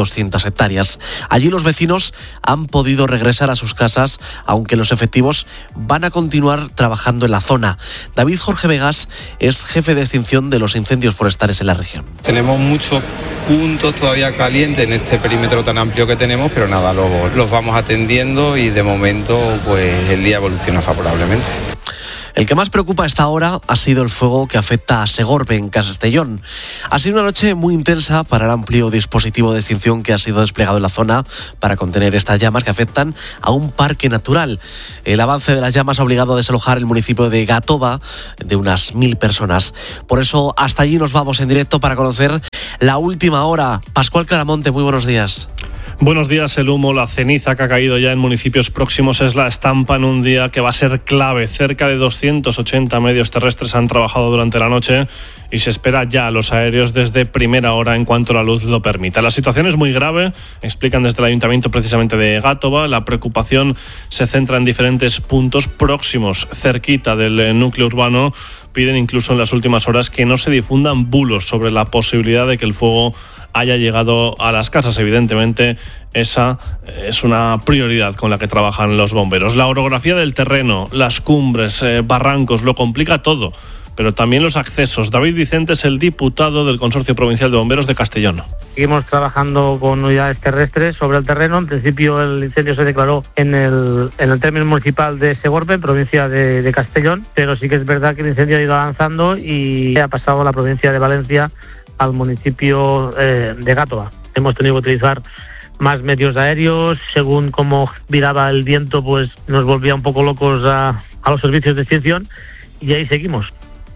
doscientas hectáreas. Allí los vecinos han podido regresar a sus casas, aunque los efectivos van a continuar trabajando en la zona. David Jorge Vegas es jefe de extinción de los incendios forestales en la región. Tenemos muchos puntos todavía calientes en este perímetro tan amplio que tenemos, pero nada, los, los vamos atendiendo y de momento pues el día evoluciona favorablemente. El que más preocupa a esta hora ha sido el fuego que afecta a Segorbe, en Castellón. Ha sido una noche muy intensa para el amplio dispositivo de extinción que ha sido desplegado en la zona para contener estas llamas que afectan a un parque natural. El avance de las llamas ha obligado a desalojar el municipio de Gàtova de unas mil personas. Por eso hasta allí nos vamos en directo para conocer la última hora. Pascual Claramonte, muy buenos días. Buenos días. El humo, la ceniza que ha caído ya en municipios próximos es la estampa en un día que va a ser clave. Cerca de doscientos ochenta medios terrestres han trabajado durante la noche y se espera ya a los aéreos desde primera hora en cuanto la luz lo permita. La situación es muy grave, explican desde el Ayuntamiento precisamente de Gàtova. La preocupación se centra en diferentes puntos próximos, cerquita del núcleo urbano. Piden incluso en las últimas horas que no se difundan bulos sobre la posibilidad de que el fuego haya llegado a las casas. Evidentemente, esa es una prioridad con la que trabajan los bomberos. La orografía del terreno, las cumbres, eh, barrancos, lo complica todo, pero también los accesos. David Vicente es el diputado del Consorcio Provincial de Bomberos de Castellón. Seguimos trabajando con unidades terrestres sobre el terreno. En principio el incendio se declaró en el, en el término municipal de Segorbe, provincia de, de Castellón, pero sí que es verdad que el incendio ha ido avanzando y ha pasado a la provincia de Valencia, al municipio eh, de Gàtova. Hemos tenido que utilizar más medios aéreos. Según cómo viraba el viento, pues nos volvía un poco locos a, a los servicios de extinción y ahí seguimos.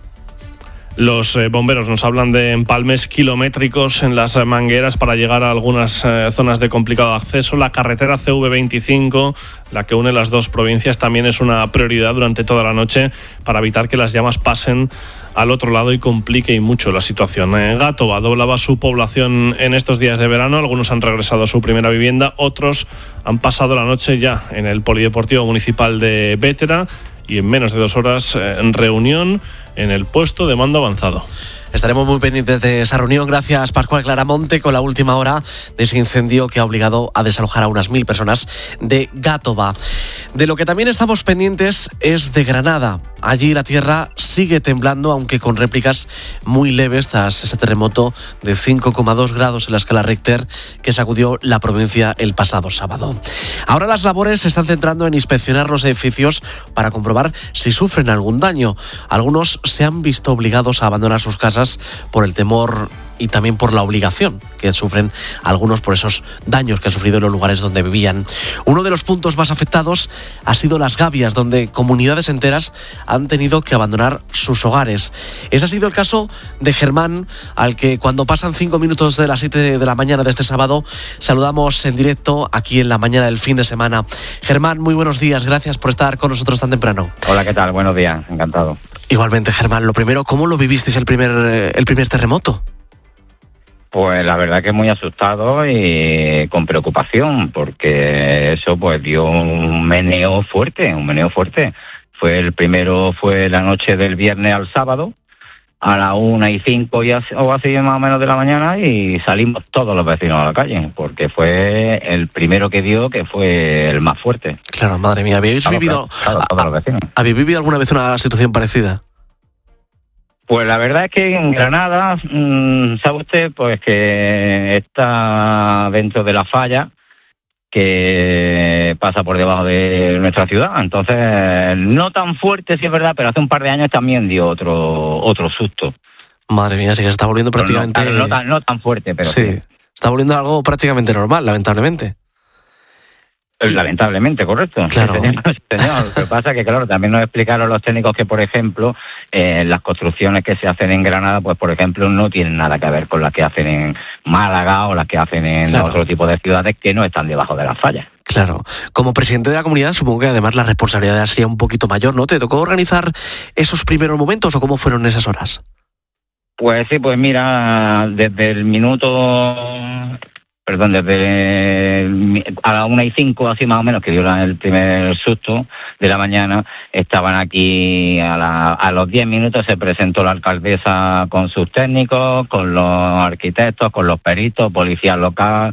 Los eh, bomberos nos hablan de empalmes kilométricos en las mangueras para llegar a algunas eh, zonas de complicado acceso. La carretera C V veinticinco, la que une las dos provincias, también es una prioridad durante toda la noche para evitar que las llamas pasen al otro lado y complique y mucho la situación. Eh, Gàtova doblaba su población en estos días de verano. Algunos han regresado a su primera vivienda, otros han pasado la noche ya en el Polideportivo Municipal de Bétera y en menos de dos horas eh, en reunión en el puesto de mando avanzado. Estaremos muy pendientes de esa reunión. Gracias, Pascual Claramonte, con la última hora de ese incendio que ha obligado a desalojar a unas mil personas de Gàtova. De lo que también estamos pendientes es de Granada. Allí la tierra sigue temblando, aunque con réplicas muy leves tras ese terremoto de cinco coma dos grados en la escala Richter que sacudió la provincia el pasado sábado. Ahora las labores se están centrando en inspeccionar los edificios para comprobar si sufren algún daño. Algunos se han visto obligados a abandonar sus casas por el temor y también por la obligación que sufren algunos por esos daños que han sufrido en los lugares donde vivían. Uno de los puntos más afectados ha sido Las Gavias, donde comunidades enteras han tenido que abandonar sus hogares. Ese ha sido el caso de Germán, al que cuando pasan cinco minutos de las siete de la mañana de este sábado saludamos en directo aquí en la mañana del fin de semana. Germán, muy buenos días, gracias por estar con nosotros tan temprano. Hola, ¿qué tal? Buenos días, encantado. Igualmente, Germán, lo primero, ¿cómo lo vivisteis el primer, el primer terremoto? Pues la verdad que muy asustado y con preocupación, porque eso pues dio un meneo fuerte, un meneo fuerte. Fue el primero, fue la noche del viernes al sábado, a la una y cinco y así, o así más o menos de la mañana, y salimos todos los vecinos a la calle, porque fue el primero que dio, que fue el más fuerte. Claro, madre mía, ¿habéis Claro, vivido, claro, todos los vecinos. ¿habéis vivido alguna vez una situación parecida? Pues la verdad es que en Granada, mmm, sabe usted, pues que está dentro de la falla que pasa por debajo de nuestra ciudad. Entonces, no tan fuerte, sí es verdad, pero hace un par de años también dio otro otro susto. Madre mía, sí que se está volviendo prácticamente... No, no, tan, no tan fuerte, pero sí. sí. Está volviendo algo prácticamente normal, lamentablemente. Lamentablemente, correcto. Claro. Sí, señor, sí, señor. Lo que pasa es que, claro, también nos explicaron los técnicos que, por ejemplo, eh, las construcciones que se hacen en Granada, pues, por ejemplo, no tienen nada que ver con las que hacen en Málaga o las que hacen en claro. otro tipo de ciudades que no están debajo de las fallas. Claro. Como presidente de la comunidad, supongo que además la responsabilidad sería un poquito mayor, ¿no? ¿Te tocó organizar esos primeros momentos o cómo fueron esas horas? Pues sí, pues mira, desde el minuto... Perdón, desde a las una y cinco, así más o menos, que dio el primer susto de la mañana, estaban aquí a, la, a los diez minutos se presentó la alcaldesa con sus técnicos, con los arquitectos, con los peritos, policía local,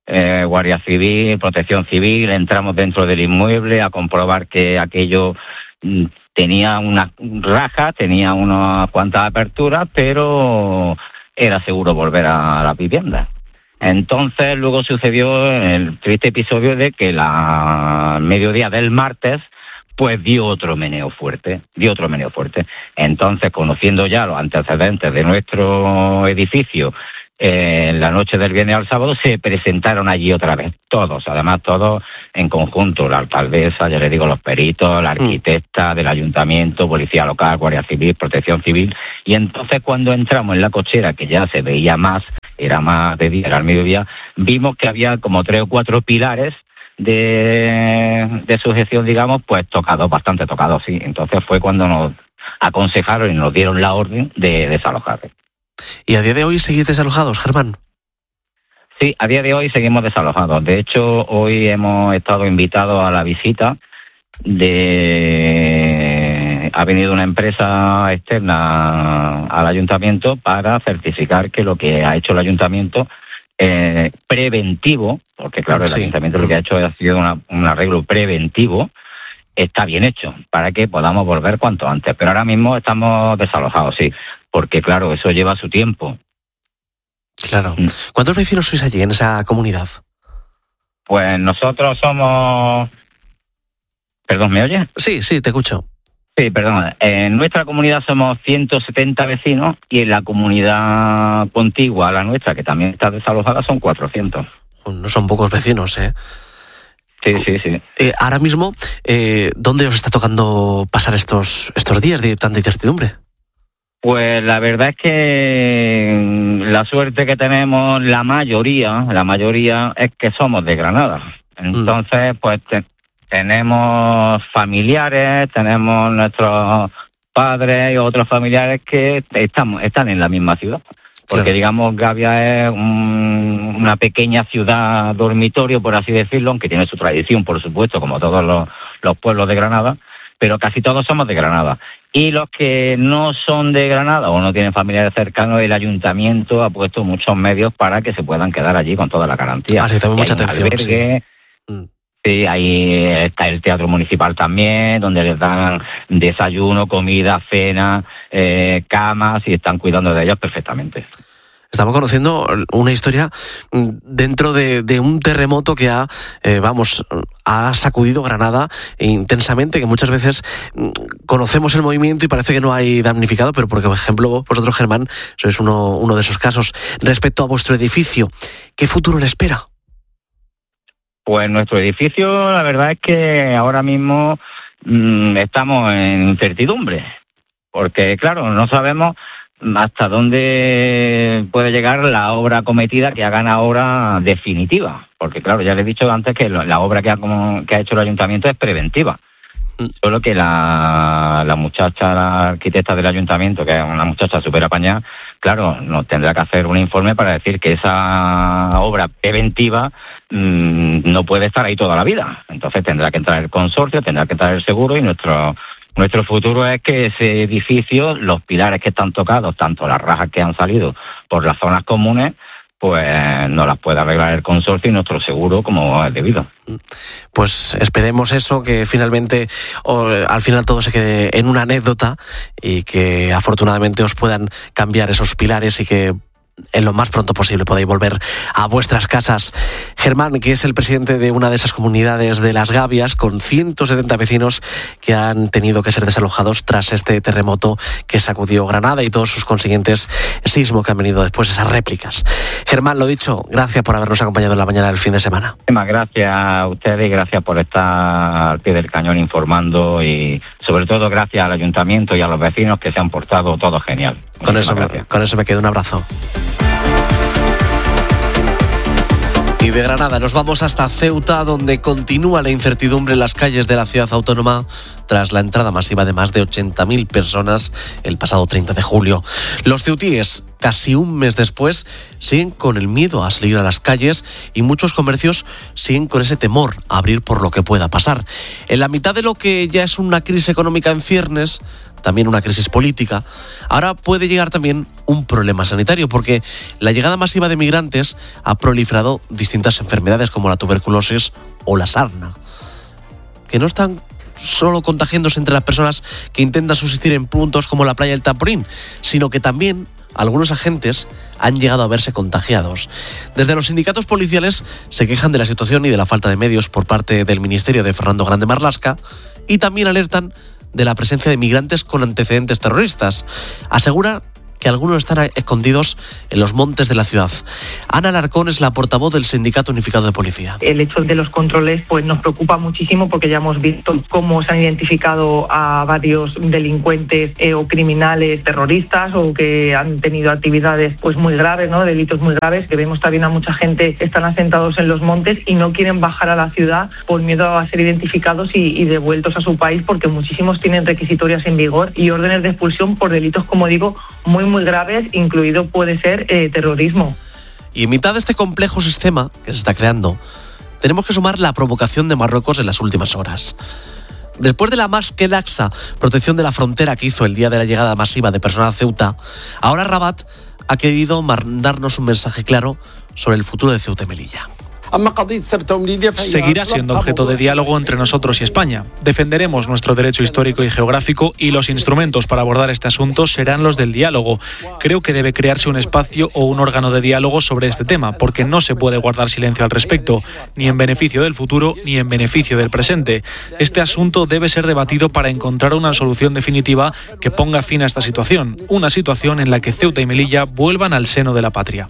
eh, Guardia Civil, Protección Civil, entramos dentro del inmueble a comprobar que aquello mm, tenía unas rajas, tenía unas cuantas aperturas, pero era seguro volver a la vivienda. Entonces luego sucedió el triste episodio de que la mediodía del martes pues dio otro meneo fuerte, dio otro meneo fuerte. Entonces, conociendo ya los antecedentes de nuestro edificio, eh, en la noche del viernes al sábado se presentaron allí otra vez, todos, además todos en conjunto, la alcaldesa, ya les digo, los peritos, la arquitecta del ayuntamiento, policía local, Guardia Civil, Protección Civil, y entonces cuando entramos en la cochera, que ya se veía más, era más de día, era al mediodía, vimos que había como tres o cuatro pilares de, de sujeción, digamos, pues tocados, bastante tocados, sí. Entonces fue cuando nos aconsejaron y nos dieron la orden de desalojar. ¿Y a día de hoy seguís desalojados, Germán? Sí, a día de hoy seguimos desalojados. De hecho, hoy hemos estado invitados a la visita de... Ha venido una empresa externa al ayuntamiento para certificar que lo que ha hecho el ayuntamiento eh, preventivo, porque claro, el sí. ayuntamiento lo que ha hecho ha sido una, un arreglo preventivo, está bien hecho, para que podamos volver cuanto antes. Pero ahora mismo estamos desalojados, sí, porque claro, eso lleva su tiempo. Claro. ¿Cuántos vecinos sois allí en esa comunidad? Pues nosotros somos... ¿Perdón, me oye? Sí, sí, te escucho. Sí, perdón. En nuestra comunidad somos ciento setenta vecinos y en la comunidad contigua a la nuestra, que también está desalojada, son cuatrocientos. No son pocos vecinos, ¿eh? Sí, sí, sí. Eh, ahora mismo, eh, ¿dónde os está tocando pasar estos, estos días de tanta incertidumbre? Pues la verdad es que la suerte que tenemos, la mayoría, la mayoría es que somos de Granada. Entonces, mm. pues te, tenemos familiares, tenemos nuestros padres y otros familiares que estamos, están en la misma ciudad. Porque claro. digamos, Gavia es un, una pequeña ciudad dormitorio, por así decirlo, aunque tiene su tradición, por supuesto, como todos los, los pueblos de Granada, pero casi todos somos de Granada. Y los que no son de Granada o no tienen familiares cercanos, el ayuntamiento ha puesto muchos medios para que se puedan quedar allí con toda la garantía. Ah, sí, también mucha atención. Albergue, sí. Mm. Sí, ahí está el teatro municipal también, donde les dan desayuno, comida, cena, eh, camas, y están cuidando de ellos perfectamente. Estamos conociendo una historia dentro de, de un terremoto que ha, eh, vamos, ha sacudido Granada intensamente, que muchas veces conocemos el movimiento y parece que no hay damnificado, pero por ejemplo, vosotros, Germán, sois uno, uno de esos casos. Respecto a vuestro edificio, ¿qué futuro le espera? Pues nuestro edificio, la verdad es que ahora mismo mmm, estamos en incertidumbre, porque claro, no sabemos hasta dónde puede llegar la obra acometida, que hagan ahora definitiva, porque claro, ya les he dicho antes que la obra que ha, como, que ha hecho el ayuntamiento es preventiva. Solo que la, la muchacha, la arquitecta del ayuntamiento, que es una muchacha súper apañada, claro, nos tendrá que hacer un informe para decir que esa obra preventiva mmm, no puede estar ahí toda la vida. Entonces tendrá que entrar el consorcio, tendrá que entrar el seguro, y nuestro nuestro futuro es que ese edificio, los pilares que están tocados, tanto las rajas que han salido por las zonas comunes, pues no las puede arreglar el consorcio y nuestro seguro como es debido. Pues esperemos eso, que finalmente o, al final todo se quede en una anécdota y que afortunadamente os puedan cambiar esos pilares y que en lo más pronto posible podáis volver a vuestras casas. Germán, que es el presidente de una de esas comunidades de Las Gavias, con ciento setenta vecinos que han tenido que ser desalojados tras este terremoto que sacudió Granada y todos sus consiguientes sismos que han venido después, esas réplicas. Germán, lo dicho, gracias por habernos acompañado en la mañana del fin de semana. Gracias a ustedes y gracias por estar al pie del cañón informando, y sobre todo gracias al ayuntamiento y a los vecinos, que se han portado todo genial. Con eso, me, con eso me quedo. Un abrazo. Y de Granada nos vamos hasta Ceuta, donde continúa la incertidumbre en las calles de la ciudad autónoma tras la entrada masiva de más de ochenta mil personas el pasado treinta de julio. Los ceutíes, casi un mes después, siguen con el miedo a salir a las calles y muchos comercios siguen con ese temor a abrir por lo que pueda pasar. En la mitad de lo que ya es una crisis económica en ciernes, también una crisis política, ahora puede llegar también un problema sanitario, porque la llegada masiva de migrantes ha proliferado distintas enfermedades como la tuberculosis o la sarna, que no están solo contagiándose entre las personas que intentan subsistir en puntos como la playa del Taporín, sino que también algunos agentes han llegado a verse contagiados. Desde los sindicatos policiales se quejan de la situación y de la falta de medios por parte del ministerio de Fernando Grande Marlaska y también alertan de la presencia de migrantes con antecedentes terroristas. Asegura que algunos están escondidos en los montes de la ciudad. Ana Alarcón es la portavoz del Sindicato Unificado de Policía. El hecho de los controles pues nos preocupa muchísimo porque ya hemos visto cómo se han identificado a varios delincuentes eh, o criminales terroristas o que han tenido actividades pues muy graves, ¿no? Delitos muy graves, que vemos también a mucha gente que están asentados en los montes y no quieren bajar a la ciudad por miedo a ser identificados y, y devueltos a su país, porque muchísimos tienen requisitorias en vigor y órdenes de expulsión por delitos, como digo, muy muy graves, incluido puede ser eh, terrorismo. Y en mitad de este complejo sistema que se está creando, tenemos que sumar la provocación de Marruecos en las últimas horas. Después de la más que laxa protección de la frontera que hizo el día de la llegada masiva de personal a Ceuta, ahora Rabat ha querido mandarnos un mensaje claro sobre el futuro de Ceuta y Melilla. Seguirá siendo objeto de diálogo entre nosotros y España. Defenderemos nuestro derecho histórico y geográfico y los instrumentos para abordar este asunto serán los del diálogo. Creo que debe crearse un espacio o un órgano de diálogo sobre este tema, porque no se puede guardar silencio al respecto, ni en beneficio del futuro ni en beneficio del presente. Este asunto debe ser debatido para encontrar una solución definitiva que ponga fin a esta situación, una situación en la que Ceuta y Melilla vuelvan al seno de la patria.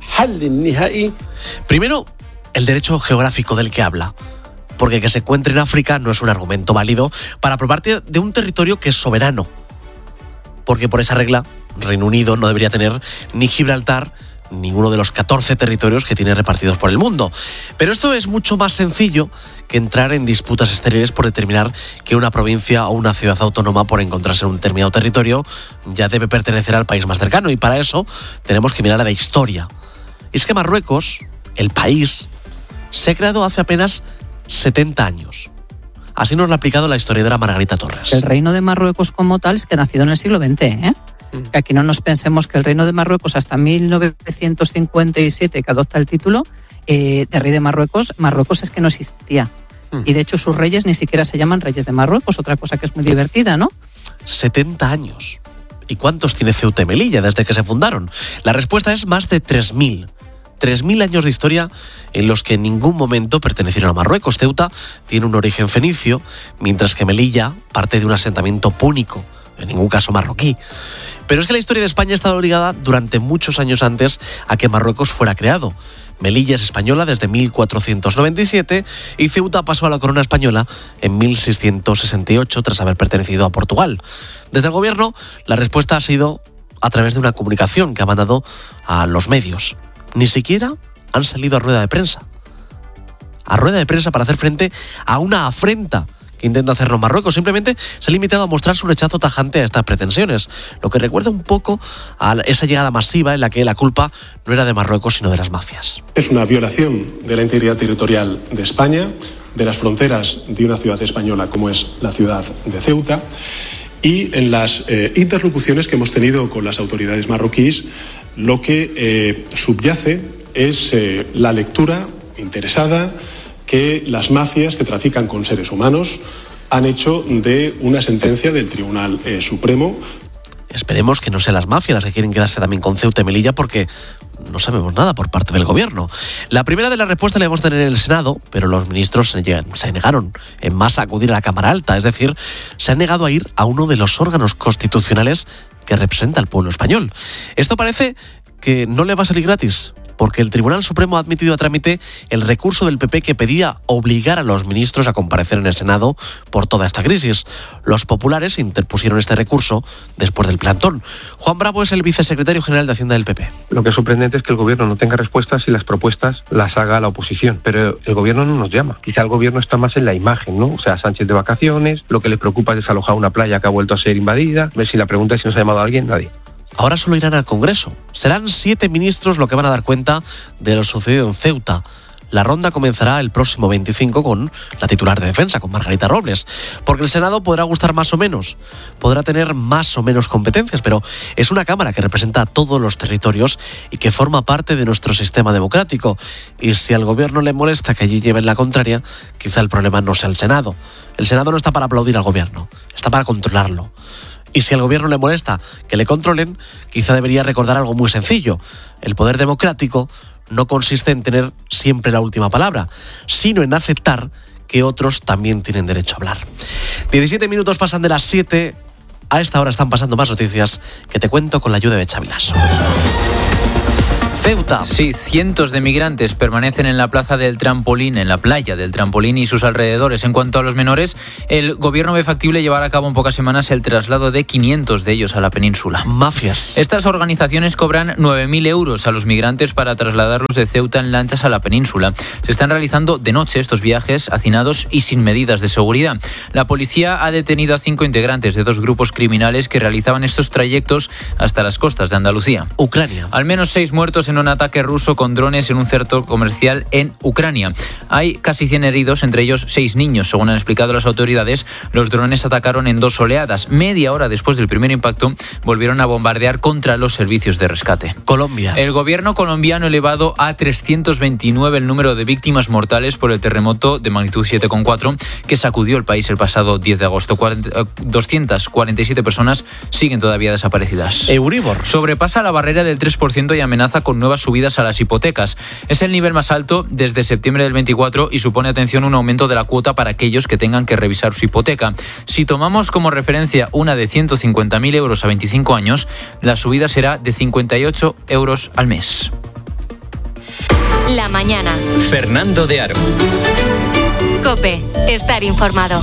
Primero, el derecho geográfico del que habla, porque que se encuentre en África no es un argumento válido para aprobarte de un territorio que es soberano, porque por esa regla Reino Unido no debería tener ni Gibraltar ni uno de los catorce territorios que tiene repartidos por el mundo. Pero esto es mucho más sencillo que entrar en disputas estériles por determinar que una provincia o una ciudad autónoma, por encontrarse en un determinado territorio, ya debe pertenecer al país más cercano, y para eso tenemos que mirar a la historia. Y es que Marruecos, el país, se ha creado hace apenas setenta años. Así nos lo ha aplicado la historiadora Margarita Torres. El reino de Marruecos como tal es que ha nacido en el siglo veinte, ¿eh? Mm. Que aquí no nos pensemos que el reino de Marruecos hasta mil novecientos cincuenta y siete, que adopta el título eh, de rey de Marruecos, Marruecos es que no existía. Mm. Y de hecho sus reyes ni siquiera se llaman reyes de Marruecos, otra cosa que es muy divertida, ¿no? setenta años. ¿Y cuántos tiene Ceuta y Melilla desde que se fundaron? La respuesta es más de tres mil. tres mil años de historia en los que en ningún momento pertenecieron a Marruecos. Ceuta tiene un origen fenicio, mientras que Melilla parte de un asentamiento púnico, en ningún caso marroquí. Pero es que la historia de España ha estado ligada durante muchos años antes a que Marruecos fuera creado. Melilla es española desde mil cuatrocientos noventa y siete y Ceuta pasó a la corona española en mil seiscientos sesenta y ocho tras haber pertenecido a Portugal. Desde el gobierno, la respuesta ha sido a través de una comunicación que ha mandado a los medios. Ni siquiera han salido a rueda de prensa. A rueda de prensa para hacer frente a una afrenta que intenta hacernos Marruecos. Simplemente se ha limitado a mostrar su rechazo tajante a estas pretensiones, lo que recuerda un poco a esa llegada masiva en la que la culpa no era de Marruecos sino de las mafias. Es una violación de la integridad territorial de España, de las fronteras de una ciudad española como es la ciudad de Ceuta, y en las eh, interlocuciones que hemos tenido con las autoridades marroquíes, lo que eh, subyace es eh, la lectura interesada que las mafias que trafican con seres humanos han hecho de una sentencia del Tribunal eh, Supremo. Esperemos que no sean las mafias las que quieren quedarse también con Ceuta y Melilla, porque no sabemos nada por parte del gobierno. La primera de las respuestas la vamos a tener en el Senado, pero los ministros se negaron en masa a acudir a la Cámara Alta, es decir, se han negado a ir a uno de los órganos constitucionales que representa al pueblo español. Esto parece que no le va a salir gratis, porque el Tribunal Supremo ha admitido a trámite el recurso del P P que pedía obligar a los ministros a comparecer en el Senado por toda esta crisis. Los populares interpusieron este recurso después del plantón. Juan Bravo es el vicesecretario general de Hacienda del P P. Lo que es sorprendente es que el gobierno no tenga respuestas y las propuestas las haga la oposición, pero el gobierno no nos llama. Quizá el gobierno está más en la imagen, ¿no? O sea, Sánchez de vacaciones, lo que le preocupa es desalojar una playa que ha vuelto a ser invadida. Ver si la pregunta es si nos ha llamado a alguien, nadie. Ahora solo irán al Congreso. Serán siete ministros los que van a dar cuenta de lo sucedido en Ceuta. La ronda comenzará el próximo veinticinco con la titular de defensa, con Margarita Robles, porque el Senado podrá gustar más o menos, podrá tener más o menos competencias, pero es una Cámara que representa a todos los territorios y que forma parte de nuestro sistema democrático. Y si al gobierno le molesta que allí lleven la contraria, quizá el problema no sea el Senado. El Senado no está para aplaudir al gobierno, está para controlarlo. Y si al gobierno le molesta que le controlen, quizá debería recordar algo muy sencillo. El poder democrático no consiste en tener siempre la última palabra, sino en aceptar que otros también tienen derecho a hablar. diecisiete minutos pasan de las siete. A esta hora están pasando más noticias que te cuento con la ayuda de Xavi Lasso. Ceuta. Sí, cientos de migrantes permanecen en la plaza del Trampolín, en la playa del Trampolín y sus alrededores. En cuanto a los menores, el gobierno ve factible llevar a cabo en pocas semanas el traslado de quinientos de ellos a la península. Mafias. Estas organizaciones cobran nueve mil euros a los migrantes para trasladarlos de Ceuta en lanchas a la península. Se están realizando de noche estos viajes hacinados y sin medidas de seguridad. La policía ha detenido a cinco integrantes de dos grupos criminales que realizaban estos trayectos hasta las costas de Andalucía. Ucrania. Al menos seis muertos en un ataque ruso con drones en un centro comercial en Ucrania. Hay casi cien heridos, entre ellos seis niños. Según han explicado las autoridades, los drones atacaron en dos oleadas. Media hora después del primer impacto, volvieron a bombardear contra los servicios de rescate. Colombia. El gobierno colombiano ha elevado a trescientos veintinueve el número de víctimas mortales por el terremoto de magnitud siete coma cuatro que sacudió el país el pasado diez de agosto. doscientas cuarenta y siete personas siguen todavía desaparecidas. Euribor. Sobrepasa la barrera del tres por ciento y amenaza con nuevas subidas a las hipotecas. Es el nivel más alto desde septiembre del veinticuatro y supone, atención, un aumento de la cuota para aquellos que tengan que revisar su hipoteca. Si tomamos como referencia una de ciento cincuenta mil euros a veinticinco años, la subida será de cincuenta y ocho euros al mes. La mañana. Fernando de Aro. COPE. Estar informado.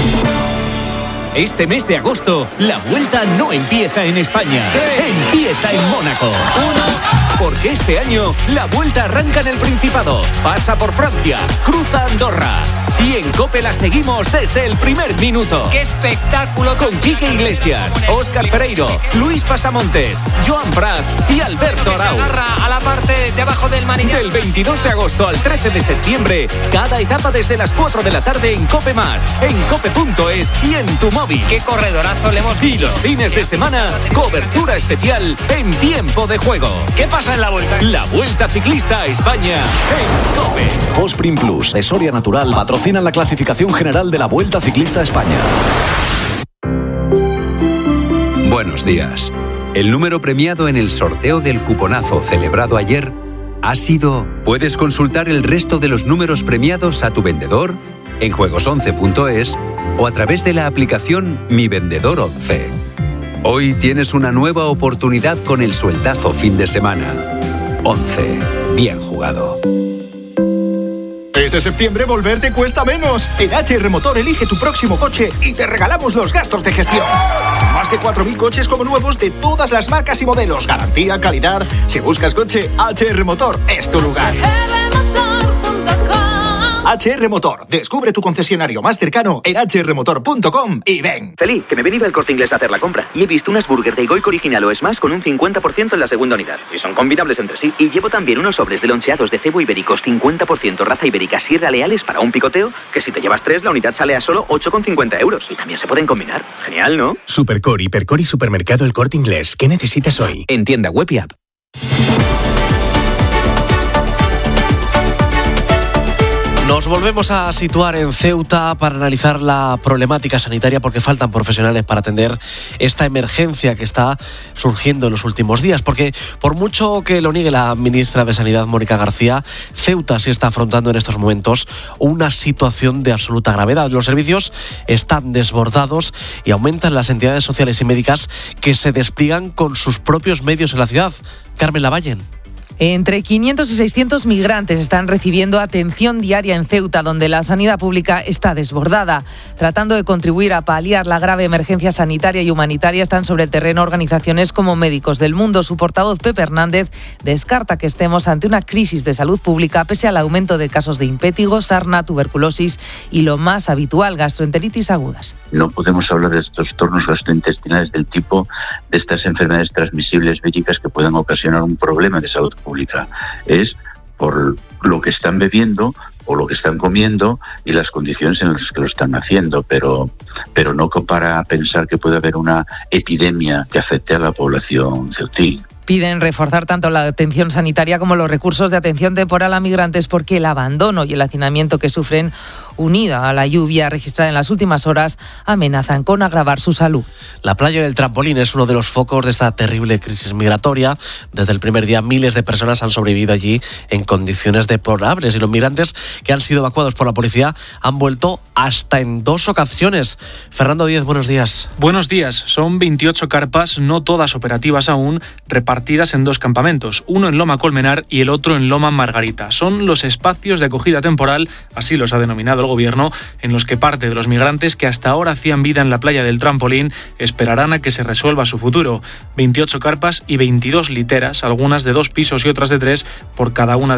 Este mes de agosto, la vuelta no empieza en España, empieza en Mónaco. Uno, porque este año la vuelta arranca en el Principado, pasa por Francia, cruza Andorra. Y en COPE la seguimos desde el primer minuto. ¡Qué espectáculo! Con Quique Iglesias, Óscar Pereiro, Luis Pasamontes, Joan Prat y Alberto Arau. Se agarra a la parte de abajo del manillar. Del veintidós de agosto al trece de septiembre, cada etapa desde las cuatro de la tarde en COPE más, en cope punto es y en tu móvil. ¡Qué corredorazo le hemos visto! Y los fines de semana, cobertura especial en tiempo de juego. ¿Qué pasa en la vuelta? La Vuelta Ciclista a España en COPE. Fosprin Plus, de Soria Natural, patrocinan la clasificación general de la Vuelta Ciclista a España. Buenos días. El número premiado en el sorteo del cuponazo celebrado ayer ha sido... Puedes consultar el resto de los números premiados a tu vendedor en juegos once punto es o a través de la aplicación Mi Vendedor once. Hoy tienes una nueva oportunidad con el sueldazo fin de semana. once. Bien jugado. Este septiembre volver te cuesta menos. En H R Motor elige tu próximo coche y te regalamos los gastos de gestión. Más de cuatro mil coches como nuevos de todas las marcas y modelos. Garantía, calidad. Si buscas coche, H R Motor es tu lugar. H R Motor. Descubre tu concesionario más cercano en h r motor punto com y ven. Feliz, que me he venido al Corte Inglés a hacer la compra y he visto unas burgers de Goico original o Smash con un cincuenta por ciento en la segunda unidad. Y son combinables entre sí. Y llevo también unos sobres de loncheados de cebo ibéricos cincuenta por ciento raza ibérica Sierra Leales para un picoteo, que si te llevas tres, la unidad sale a solo ocho con cincuenta euros. Y también se pueden combinar. Genial, ¿no? Supercore, Hipercore y Supermercado El Corte Inglés. ¿Qué necesitas hoy? En tienda web y app. Nos volvemos a situar en Ceuta para analizar la problemática sanitaria porque faltan profesionales para atender esta emergencia que está surgiendo en los últimos días. Porque por mucho que lo niegue la ministra de Sanidad, Mónica García, Ceuta sí está afrontando en estos momentos una situación de absoluta gravedad. Los servicios están desbordados y aumentan las entidades sociales y médicas que se despliegan con sus propios medios en la ciudad. Carmen Lavallen. Entre quinientos y seiscientos migrantes están recibiendo atención diaria en Ceuta, donde la sanidad pública está desbordada. Tratando de contribuir a paliar la grave emergencia sanitaria y humanitaria, están sobre el terreno organizaciones como Médicos del Mundo. Su portavoz, Pepe Hernández, descarta que estemos ante una crisis de salud pública pese al aumento de casos de impétigo, sarna, tuberculosis y, lo más habitual, gastroenteritis agudas. No podemos hablar de trastornos gastrointestinales del tipo de estas enfermedades transmisibles víricas que pueden ocasionar un problema de salud pública. Es por lo que están bebiendo o lo que están comiendo y las condiciones en las que lo están haciendo, pero, pero no para pensar que puede haber una epidemia que afecte a la población ceutí. Piden reforzar tanto la atención sanitaria como los recursos de atención temporal a migrantes porque el abandono y el hacinamiento que sufren, unida a la lluvia registrada en las últimas horas, amenazan con agravar su salud. La playa del Trampolín es uno de los focos de esta terrible crisis migratoria. Desde el primer día miles de personas han sobrevivido allí en condiciones deplorables y los migrantes que han sido evacuados por la policía han vuelto hasta en dos ocasiones. Fernando Díez, buenos días. Buenos días. Son veintiocho carpas, no todas operativas aún, repartidas en dos campamentos, uno en Loma Colmenar y el otro en Loma Margarita. Son los espacios de acogida temporal, así los ha denominado el gobierno, en los que parte de los migrantes que hasta ahora hacían vida en la playa del Trampolín esperarán a que se resuelva su futuro. veintiocho carpas y veintidós literas, algunas de dos pisos y otras de tres, por cada una de